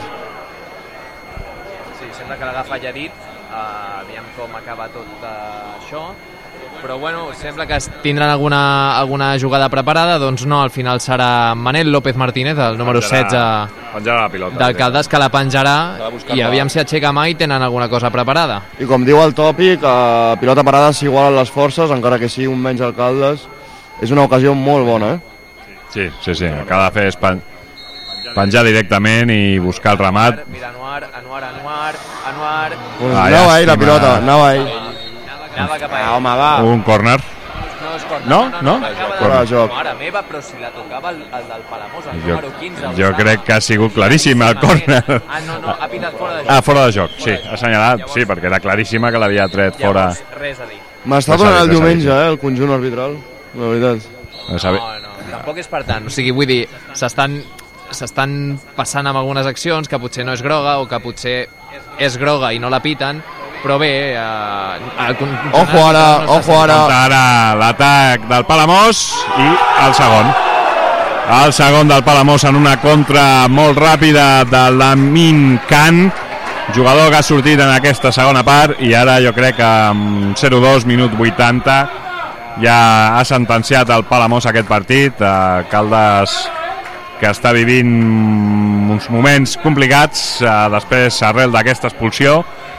Sí, sembla que l'agafa Lledit, uh, aviam com acaba tot uh, això, però bueno, sembla que tindran alguna, alguna jugada preparada, doncs no, al final serà Manel López Martínez, el número setze penjarà la pilota del Caldes, que la penjarà i aviam si aixeca mà i tenen alguna cosa preparada. I com diu el tòpic, a pilota parada s'igualen les forces, encara que sigui un menys Alcaldes. És una ocasió molt bona, eh? sí, sí, sí, el que ha de fer és pen... penjar directament i buscar el remat. Mira, Anuar, Anuar, Anuar, Anuar... Pues Ah, anava ahí la llàstima. pilota, anava ahí. Anava cap a Ah, ell. home, va. Un córner. No, és córner. No? No? acaba Fora de joc. Mare meva, però si la tocava el, el del Palamós, el Jo, número quinze. el jo Sala. crec que ha sigut claríssim el córner. Ah, no, no, ha pitat fora de joc. Ah, fora de joc, sí, ha assenyalat, sí, perquè era claríssima que l'havia tret fora. Llavors, res a dir. M'està No s'ha donant el dit, no s'ha diumenge, dit. eh, el conjunt arbitral. La veritat. No sabe. No, no, tampoc és per tant. O sigui, vull dir, s'estan s'estan passant amb algunes accions que potser no és groga o que potser és groga i no la piten, però bé... Eh, el, Ojo ara, no ojo ara. Compte ara l'atac del Palamós i el segon. El segon del Palamós en una contra molt ràpida de l'Amin Khan, jugador que ha sortit en aquesta segona part i ara jo crec que amb zero dos, minut vuitanta, ja ha sentenciat el Palamós aquest partit. Eh, Caldes, que està vivint uns moments complicats eh, després arrel d'aquesta expulsió,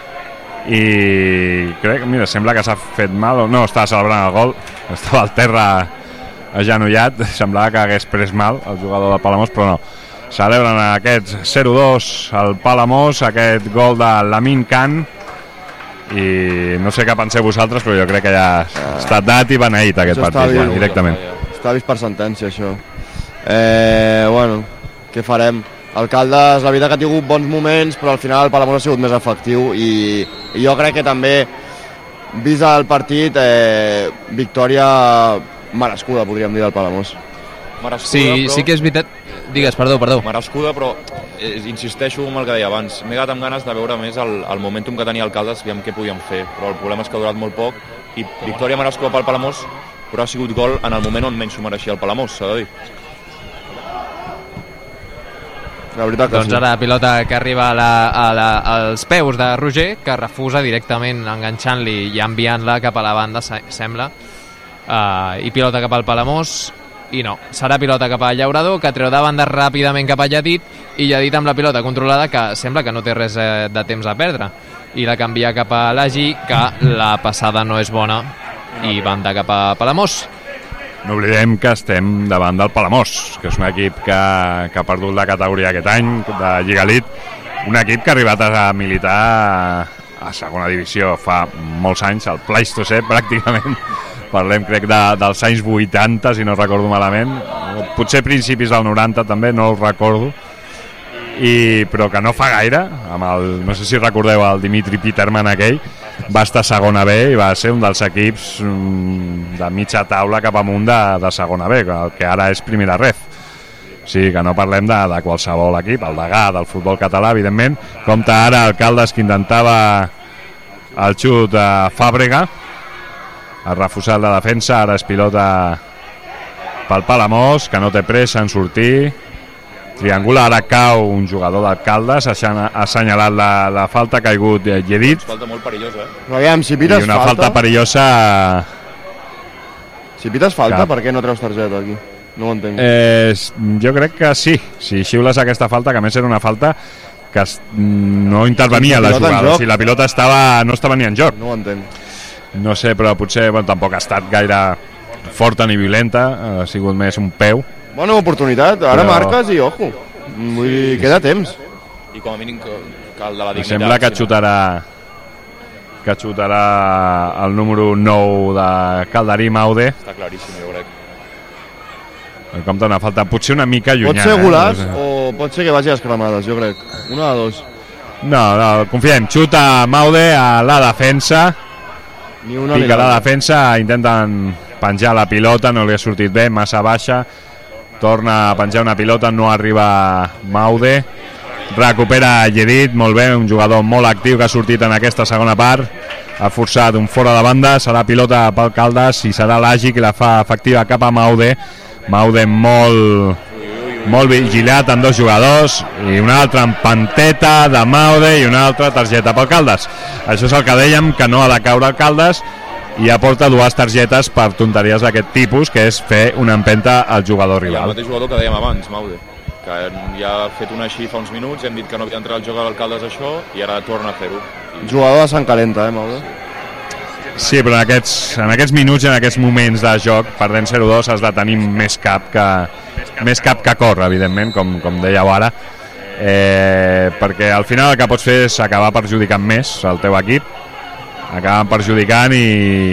i crec que, mira, sembla que s'ha fet mal o no, estava celebrant el gol, estava al terra agenollat, semblava que hagués pres mal el jugador del Palamós, però no, celebren aquest zero dos al Palamós, aquest gol de l'Amin Khan, i no sé què penseu vosaltres, però jo crec que ja ha estat dat i beneït aquest Això està partit, ja, bé. directament. Està vist per sentència, això. Eh, bueno, què farem? Alcaldes, la veritat que ha tingut bons moments, però al final el Palamós ha sigut més efectiu i, i jo crec que també, vist el partit, eh, victòria merescuda, podríem dir, del Palamós. Merescuda, Sí, però... sí que és veritat. Digues, perdó, perdó. Merescuda, però eh, insisteixo en el que deia abans. M'he quedat amb ganes de veure més el, el momentum que tenia Alcaldes, aviam què podíem fer, però el problema és que ha durat molt poc i victòria merescuda pel Palamós, però ha sigut gol en el moment on menys s'ho mereixia el Palamós, s'ha de dir. La veritat que Doncs sí. ara la pilota que arriba a la, a la, als peus de Roger, que refusa directament enganxant-li i enviant-la cap a la banda, se- sembla. Uh, I pilota cap al Palamós, i no. Serà pilota cap al Llaurador, que treu de banda ràpidament cap a Lledit, i Lledit amb la pilota controlada, que sembla que no té res eh, de temps a perdre. I la canvia cap a l'Agi, que la passada no és bona, i banda cap a Palamós. No oblidem que estem davant del Palamós, que és un equip que, que ha perdut la categoria aquest any, de Lliga Elite, un equip que ha arribat a militar a, a segona divisió fa molts anys, al Pleistocè pràcticament, parlem crec de, dels anys vuitanta, si no recordo malament, potser principis del noranta també, no ho recordo, i, però que no fa gaire, amb el, no sé si recordeu el Dimitri Peterman aquell, va estar a segona B i va ser un dels equips mm, de mitja taula cap amunt de, de segona B, el que ara és primera ref. O sigui que no parlem de, de qualsevol equip, el degà del futbol català, evidentment. Compte ara Alcaldes, que intentava el xut a Fàbrega, ha refusat la defensa, ara és pilota pel Palamós, que no té pressa en sortir, triangular, ara cau un jugador d'Alcaldes, ha assenyalat la, la falta, ha caigut Lledit, Falta molt perillosa, eh? Però aviam, si i pites una falta, falta, perillosa. si pites falta, Cap. per què no treus targeta aquí? No ho entenc. Eh, jo crec que sí, si xiules aquesta falta, que a més era una falta que es, no intervenia Sense la pilota en jugada, joc. o sigui, la pilota estava, no estava ni en joc. No ho entenc. No sé, però potser bueno, tampoc ha estat gaire forta ni violenta, ha sigut més un peu. Bona oportunitat, ara Però- marques i ojo. Vull dir, queda temps. I com a mínim que, que el de la Em dignitat... sembla que si no- xutarà que xutarà el número nou de Calderí Maude. Està claríssim, jo crec. En compte una falta potser una mica Pot llunyana. ser Golàs eh? o pot ser que vagi a les cremades, jo crec. Una de dos. No, no, confiem, xuta Maude a la defensa. Ni una ni Pica la l'altra. defensa, intenten penjar la pilota, no li ha sortit bé, massa baixa, torna a penjar una pilota, no arriba Maude, recupera Lledit, molt bé, un jugador molt actiu que ha sortit en aquesta segona part, ha forçat un fora de banda, serà pilota pel Caldes i serà l'Agi qui la fa efectiva cap a Maude. Maude molt molt vigilat amb dos jugadors i una altra empanteta de Maude i una altra targeta pel Caldes. Això és el que dèiem, que no ha de caure el Caldes, i aporta dues targetes per tonteries d'aquest tipus, que és fer una empenta al jugador rival. El mateix jugador que dèiem abans, Maude, que ja ha fet una així fa uns minuts, hem dit que no havia entrat al joc a l'Alcaldes això, i ara torna a fer-ho. Jugador de Sant Calenta, eh, Maude? Sí, però en aquests, en aquests minuts, en aquests moments de joc, perdent zero dos, has de tenir més cap que, més cap que cor, evidentment, com, com dèieu ara, eh, perquè al final el que pots fer és acabar perjudicant més el teu equip, acaben perjudicant i,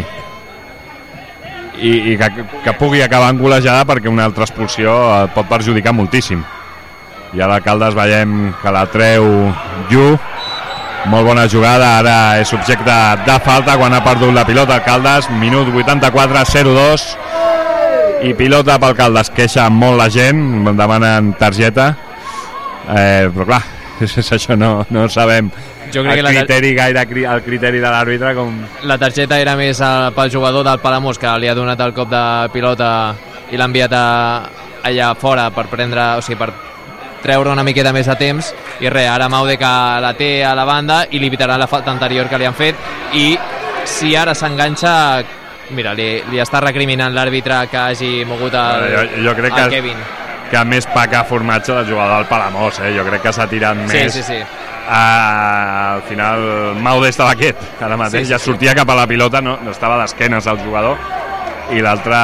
i, i que, que pugui acabar en golejada, perquè una altra expulsió et pot perjudicar moltíssim. I ara el Caldes veiem que la treu Llu, molt bona jugada, ara és subjecte de falta quan ha perdut la pilota el Caldes, minut vuitanta-quatre, zero dos, i pilota pel Caldes. Queixa molt la gent, demanen targeta, eh, però clar, això no, no sabem jo crec el que criteri la... gaire el criteri de l'àrbitre com... La targeta era més uh, pel jugador del Palamós, que li ha donat el cop de pilota i l'ha enviat a, allà fora per prendre, o sigui, per treure una miqueta més de temps, i res, ara Maude que la té a la banda i li evitarà la falta anterior que li han fet, i si ara s'enganxa, mira, li, li està recriminant l'àrbitre que hagi mogut el, jo, jo crec el que, Kevin. Que més paca formatge del jugador del Palamós, eh? Jo crec que s'ha tirat sí, més. Sí, sí, sí. Uh, al final Maude estava quiet ara mateix, sí, sí, ja sortia sí. cap a la pilota, no, no estava d'esquenes al jugador, i l'altre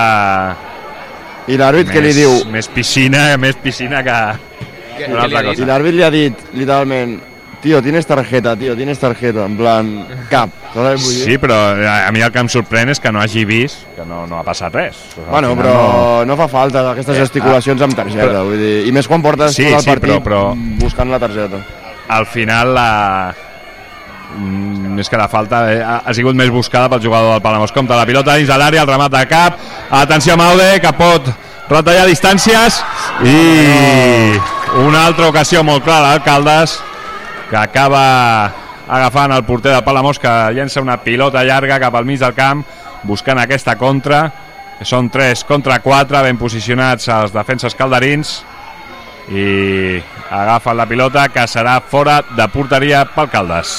i l'àrbit què li diu? Més piscina, més piscina que, que una altra cosa. I l'àrbit li ha dit literalment, tio, tienes tarjeta, tio, tienes tarjeta, en plan, cap. Sí, però a mi el que em sorprèn és que no hagi vist que no, no ha passat res. O sigui, bueno, però no... no fa falta aquestes gesticulacions amb targeta, però... vull dir, i més quan portes sí, tot el sí, partit però, però... buscant la targeta. Al final la... més que la falta eh, ha sigut més buscada pel jugador del Palamós. Compte la pilota dins de l'àrea, el remat de cap, atenció a Maude, que pot retallar distàncies, i una altra ocasió molt clara al Caldes, que acaba agafant el porter del Palamós, que llença una pilota llarga cap al mig del camp buscant aquesta contra. Són tres contra quatre, ben posicionats els defenses calderins, i agafen la pilota, que serà fora de porteria pel Caldes.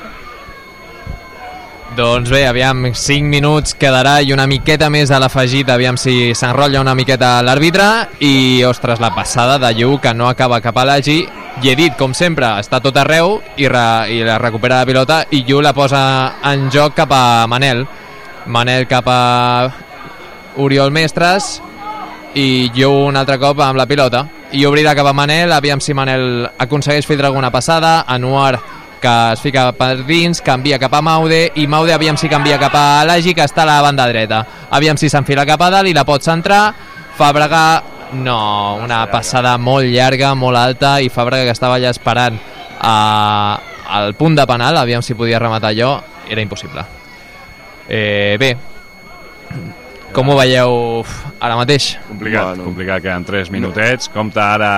Doncs bé, aviam, cinc minuts quedarà i una miqueta més a l'afegit, aviam si s'enrotlla una miqueta l'àrbitre, i ostres, la passada de Llu, que no acaba cap a l'Agi, i he dit, com sempre, està tot arreu i, re, i la recupera la pilota, i Llu la posa en joc cap a Manel Manel cap a Oriol Mestres, i Llu un altre cop amb la pilota i obrirà cap a Manel, aviam si Manel aconsegueix fer alguna passada. Anuar, que es fica per dins, canvia cap a Maude, i Maude aviam si canvia cap a l'Agi, que està a la banda dreta, aviam si s'enfila cap a dalt i la pot centrar. Fàbrega, no, una passada molt llarga, molt alta, i Fàbrega, que estava allà esperant a, al punt de penal, aviam si podia rematar allò, era impossible. Eh, bé, com ho veieu ara mateix? Complicat, bueno. complicat, queden tres minutets. Compta ara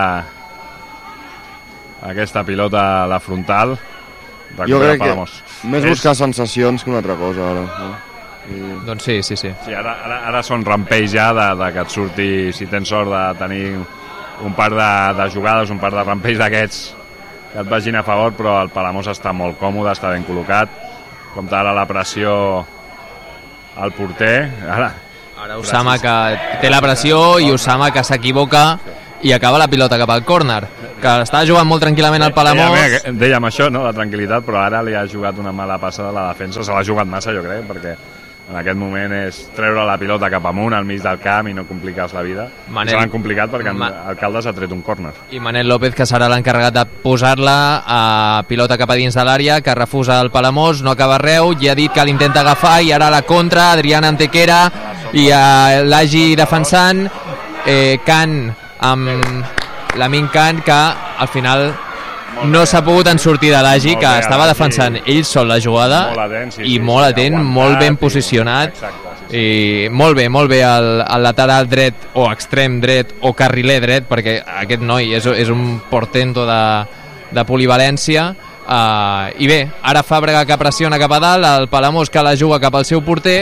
aquesta pilota a la frontal. Jo crec que més buscar sensacions que una altra cosa ara. No? I... Doncs sí, sí, sí. sí ara, ara, ara són rampells ja de, de que et surti, si tens sort de tenir un par de, de jugades, un par de rampells d'aquests que et vagin a favor, però el Palamós està molt còmode, està ben col·locat. Compta ara la pressió al porter. Ara, ara Usama, que té la pressió, i Usama, que s'equivoca i acaba la pilota cap al córner, que estava jugant molt tranquil·lament al Palamós. Dèiem, dèiem això, no?, la tranquil·litat, però ara li ha jugat una mala passa de la defensa. Se l'ha jugat massa, jo crec, perquè en aquest moment és treure la pilota cap amunt al mig del camp i no complicar la vida. Manel... Se l'han complicat perquè Ma... el Caldes ha tret un córner. I Manel López, que serà l'encarregat de posar-la a pilota cap a dins de l'àrea, que refusa el Palamós, no acaba arreu, ja ha dit que l'intenta agafar, i ara la contra, Adrián Antequera, i uh, l'Agi defensant, eh, Can amb l'Amin Can, que al final no s'ha pogut en sortir de l'Agi, que estava defensant ell sol la jugada, i molt atent, molt ben posicionat, i molt bé, molt bé el, el lateral dret o extrem dret o carriler dret, perquè aquest noi és, és un portento de, de polivalència. Uh, i bé, ara Fàbrega, que pressiona cap a dalt, el Palamós, que la juga cap al seu porter,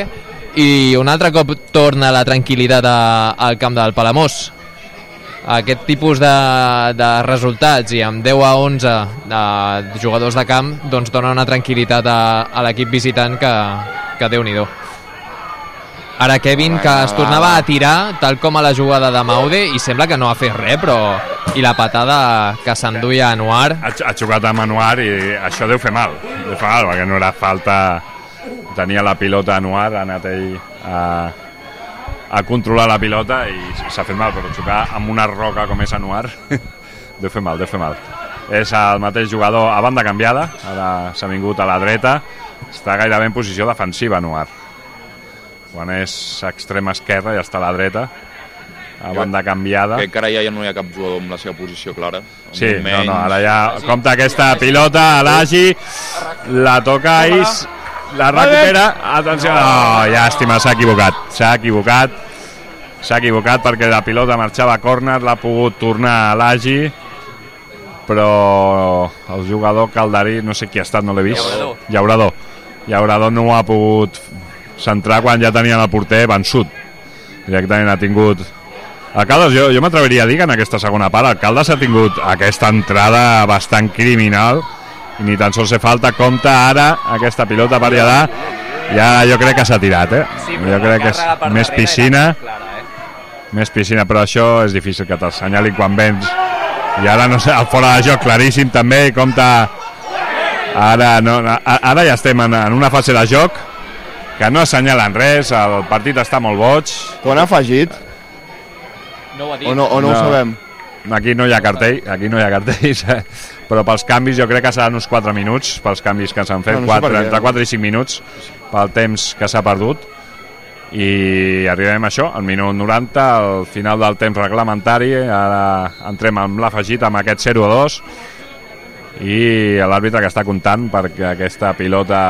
i un altre cop torna la tranquil·litat a, al camp del Palamós. Aquest tipus de, de resultats i amb deu a onze de jugadors de camp doncs dona una tranquil·litat a, a l'equip visitant que, que Déu-n'hi-do. Ara Kevin, que es tornava a tirar tal com a la jugada de Maude i sembla que no ha fet res, però i la patada que s'enduia a Anuar ha, ha jugat amb Anuar i això deu fer mal, deu fer mal perquè no era falta, tenia la pilota Anuar, ha anat ell a a controlar la pilota i s'ha fet mal, però xocar amb una roca com és Anuar deu fer mal, deu fer mal. És el mateix jugador a banda canviada, ara s'ha vingut a la dreta, està gairebé en posició defensiva Anuar. Quan és extrema esquerra ja està a la dreta, a banda canviada. Crec que ara ja no hi ha cap jugador amb la seva posició clara. Sí, no, no, ara ja compta aquesta pilota, l'Agi, la toca Ais, la recupera, atenció, no, llàstima, s'ha equivocat, s'ha equivocat, s'ha equivocat perquè la pilota marxava a córner, l'ha pogut tornar a l'Agi, però el jugador Calderí, no sé qui ha estat, no l'he vist, Llaurador. Llaurador, Llaurador no ho ha pogut centrar quan ja tenien el porter vençut, directament ha tingut... El Caldes, jo, jo m'atreviria a dir que en aquesta segona part el Caldes ha tingut aquesta entrada bastant criminal, i ni tan sols se falta, compta ara aquesta pilota per Lladà, ja jo crec que s'ha tirat, eh? Sí, jo crec que és més piscina, clara, eh? més piscina, però això és difícil que t'assenyalin quan vens, i ara no sé, el fora de joc claríssim també, i compta, ara, no, ara ja estem en, en una fase de joc que no assenyalen res, el partit està molt boig. Quan ha afegit? No ho ha dit. O no, o no, no ho sabem? Aquí no hi ha cartell, aquí no hi ha cartells, però pels canvis jo crec que seran uns quatre minuts, pels canvis que s'han fet, no, no quatre, entre quatre i cinc minuts, pel temps que s'ha perdut, i arribem a això, al minut noranta, al final del temps reglamentari, ara entrem amb l'afegit, amb aquest zero a dos, i l'àrbitre que està comptant perquè aquesta pilota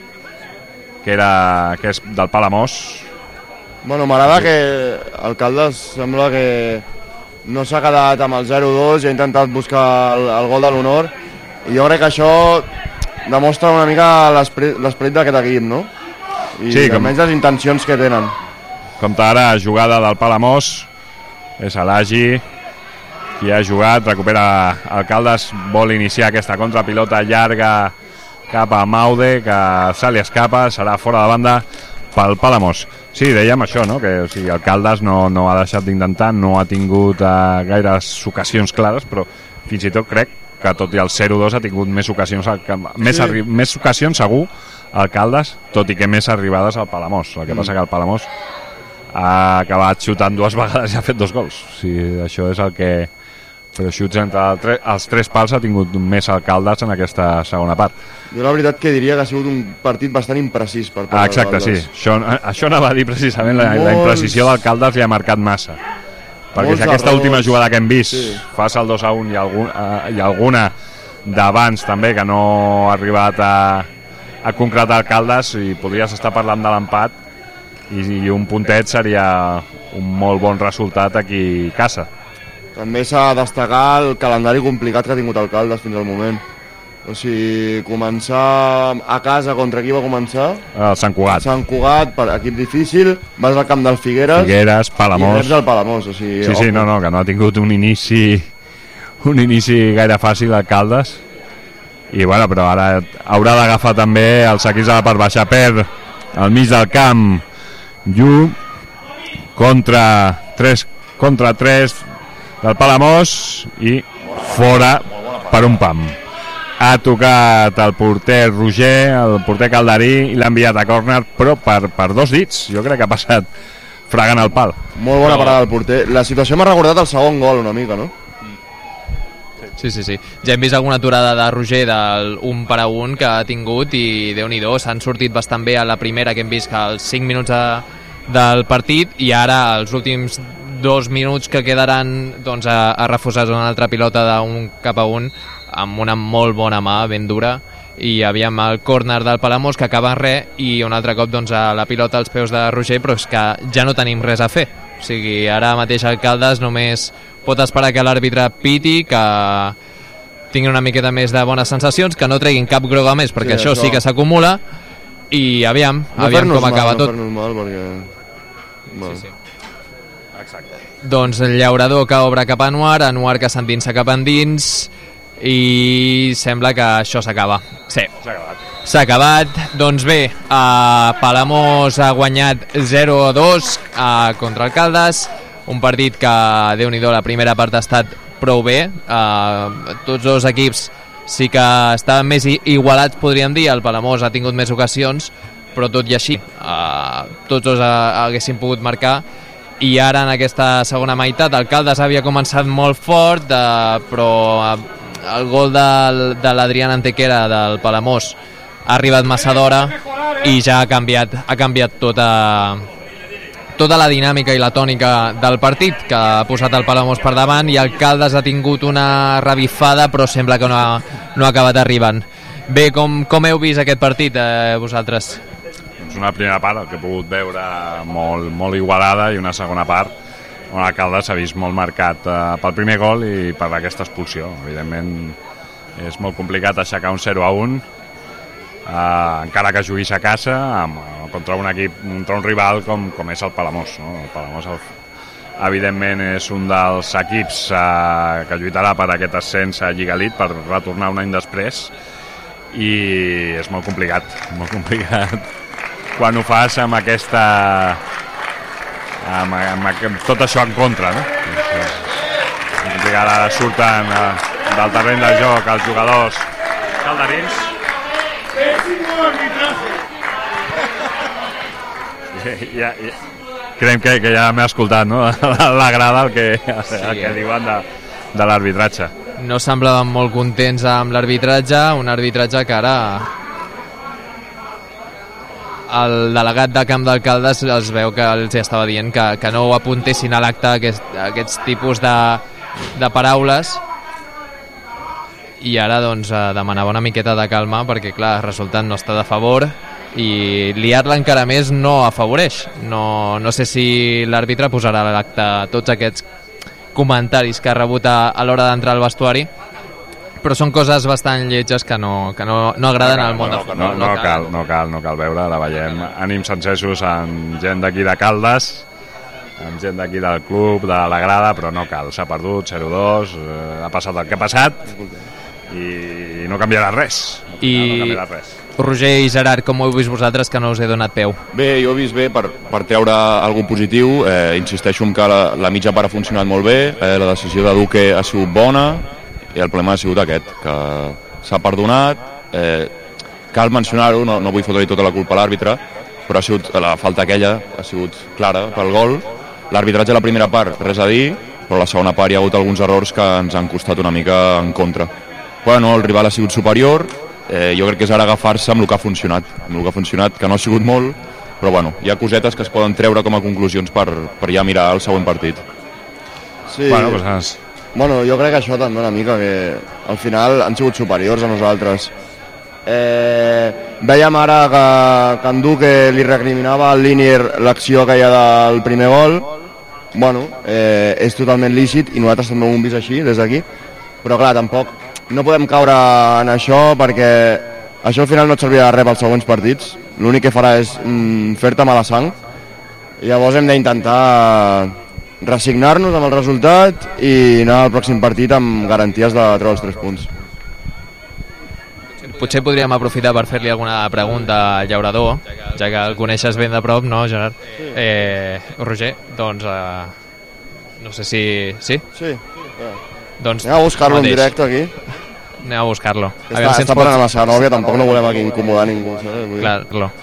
que, era, que és del Palamós. Bueno, m'agrada que el Caldes sembla que no s'ha quedat amb el zero dos i ha intentat buscar el, el gol de l'honor, i jo crec que això demostra una mica l'esperit d'aquest equip, no? I sí, almenys com... les intencions que tenen. Compte ara, jugada del Palamós, és l'Agi qui ha jugat, recupera el Caldes, vol iniciar aquesta contrapilota llarga cap a Maude, que se li escapa, serà fora de banda pel Palamós. Sí, dèiem això, no? Que o sigui, el Caldes no, no ha deixat d'intentar, no ha tingut uh, gaires ocasions clares, però fins i tot crec que tot i el zero dos ha tingut més ocasions, més, sí. més ocasions segur el Caldes, tot i que més arribades al Palamós. El que mm. passa que el Palamós ha acabat xutant dues vegades i ha fet dos gols. O sigui, això és el que... Però xuts entre tre... els tres pals ha tingut més el Caldes en aquesta segona part. Jo la veritat que diria que ha sigut un partit bastant imprecís per part ah, exacte, sí. Això, això anava a dir precisament, la, Molts... la imprecisió del Caldes li ha marcat massa. Perquè Molts si aquesta errors. Última jugada que hem vist sí. fas el dos a un i, algun, uh, i alguna d'abans també que no ha arribat a, a concretar el Caldes, i podries estar parlant de l'empat, i, i un puntet seria un molt bon resultat aquí a casa. També s'ha de destacar el calendari complicat que ha tingut el Caldes fins al moment. O sigui, començar a casa contra qui va començar? El Sant Cugat. Sant Cugat, per equip difícil, vas al camp del Figueres, Figueres, Palamós. I reps el Palamós. O sigui, sí, sí, no, no, que no ha tingut un inici un inici gaire fàcil el Caldes. I bueno, però ara haurà d'agafar també els equips de la part baixa. Per al mig del camp, Llu contra tres contra tres del Palamós i fora per un pam. Ha tocat el porter Roger, el porter Calderí, i l'ha enviat a córner, però per, per dos dits. Jo crec que ha passat fregant el pal. Molt bona parada del porter. La situació m'ha recordat el segon gol una mica, no? Sí, sí, sí. Ja hem vist alguna aturada de Roger del un per a un que ha tingut, i Déu-n'hi-do, s'han sortit bastant bé a la primera, que hem vist que els cinc minuts de, del partit, i ara els últims dos minuts que quedaran, doncs ha, ha refusat una altra pilota d'un cap a un amb una molt bona mà, ben dura, i aviam el córner del Palamós que acaba en res, i un altre cop doncs a la pilota als peus de Roger, però és que ja no tenim res a fer. O sigui, ara mateix el Caldes només pot esperar que l'àrbitre piti, que tingui una miqueta més de bones sensacions, que no treguin cap groga més, perquè sí, això, això sí que s'acumula, i aviam, no aviam com mal, acaba no tot. fer-nos mal, perquè... Bueno. Sí, sí. Doncs el llaurador que obre cap a Anuar, Anuar que s'endinsa cap endins i sembla que això s'acaba. Sí, S'ha acabat. s'ha acabat. Doncs bé, eh, Palamós ha guanyat zero a dos eh, contra el Caldes, un partit que, Déu-n'hi-do, la primera part ha estat prou bé. Eh, tots dos equips sí que estaven més igualats, podríem dir. El Palamós ha tingut més ocasions, però tot i així eh, tots dos haguessin pogut marcar. I ara en aquesta segona meitat el Caldes havia començat molt fort, eh, però el gol de, de l'Adrián Antequera del Palamós ha arribat massa d'hora i ja ha canviat, ha canviat tota, tota la dinàmica i la tònica del partit, que ha posat el Palamós per davant, i el Caldes ha tingut una revifada, però sembla que no ha, no ha acabat arribant. Bé, com, com heu vist aquest partit, eh, vosaltres? És una primera part, el que he pogut veure, molt, molt igualada, i una segona part on el Caldes s'ha vist molt marcat eh, pel primer gol i per aquesta expulsió. Evidentment és molt complicat aixecar un zero a un, eh, encara que juguis a casa amb, contra un equip, contra un rival com, com és el Palamós, no? El Palamós el, evidentment és un dels equips eh, que lluitarà per aquest ascens a Lliga Elite, per retornar un any després, i és molt complicat, molt complicat quan ho fas amb aquesta amb, amb, amb tot això en contra, no? Ara surten uh, del terreny de joc els jugadors calderins. Ja, ja, creiem que, que ja m'he escoltat, no? La grada el que, sí, el que diuen de, de l'arbitratge. No semblaven molt contents amb l'arbitratge, un arbitratge que ara el delegat de Camp del Caldes es veu que els estava dient que, que no ho apuntessin a l'acte aquest, aquests tipus de, de paraules, i ara doncs demanava una miqueta de calma perquè clar, el resultat no està de favor i liar-la encara més no afavoreix. No, no sé si l'àrbitre posarà a l'acte tots aquests comentaris que ha rebut a, a l'hora d'entrar al vestuari, però són coses bastant lletges que no, que no, no agraden al món no, del futbol. No, no, no, cal, no, cal, no cal veure, la veiem. Ànims encesos amb gent d'aquí de Caldes, amb gent d'aquí del club, de la grada, però no cal, s'ha perdut, zero dos, eh, ha passat el que ha passat i no canviarà res. I no canviarà res. Roger i Gerard, com ho heu vist vosaltres, que no us he donat peu? Bé, jo he vist bé per, per treure algun positiu. Eh, insisteixo en que la, la mitja part ha funcionat molt bé, eh, la decisió de Duque ha sigut bona, i el problema ha sigut aquest, que s'ha perdonat. Eh, cal mencionar-ho, no, no vull fotre tota la culpa a l'àrbitre, però ha sigut, la falta aquella ha sigut clara pel gol. L'arbitratge a la primera part, res a dir, però a la segona part hi ha hagut alguns errors que ens han costat una mica en contra. Bueno, el rival ha sigut superior, eh, jo crec que és ara agafar-se amb el que ha funcionat, amb el que ha funcionat, que no ha sigut molt, però bueno, hi ha cosetes que es poden treure com a conclusions per, per ja mirar el següent partit. Sí. Bueno, pues, Bueno, jo crec que això també una mica, que al final han sigut superiors a nosaltres. Eh, vèiem ara que, que en Duque li recriminava al Linier l'acció que hi ha del primer gol. Bueno, eh, és totalment lícit i nosaltres també ho hem vist així des d'aquí, però clar, tampoc no podem caure en això perquè això al final no et servirà de res pels següents partits. L'únic que farà és mm, fer-te mala sang. Llavors hem d'intentar resignar-nos amb el resultat i anar al pròxim partit amb garanties de treure els tres punts. Potser podríem aprofitar per fer-li alguna pregunta al llaurador, ja que el coneixes ben de prop, no, Gerard? Eh, Roger, doncs eh, no sé si... Sí? Sí. Doncs Anem a buscar-lo en directe aquí. Anem a buscar-lo. Està, està parlant amb la seva nòvia, tampoc no volem aquí incomodar ningú. Claro.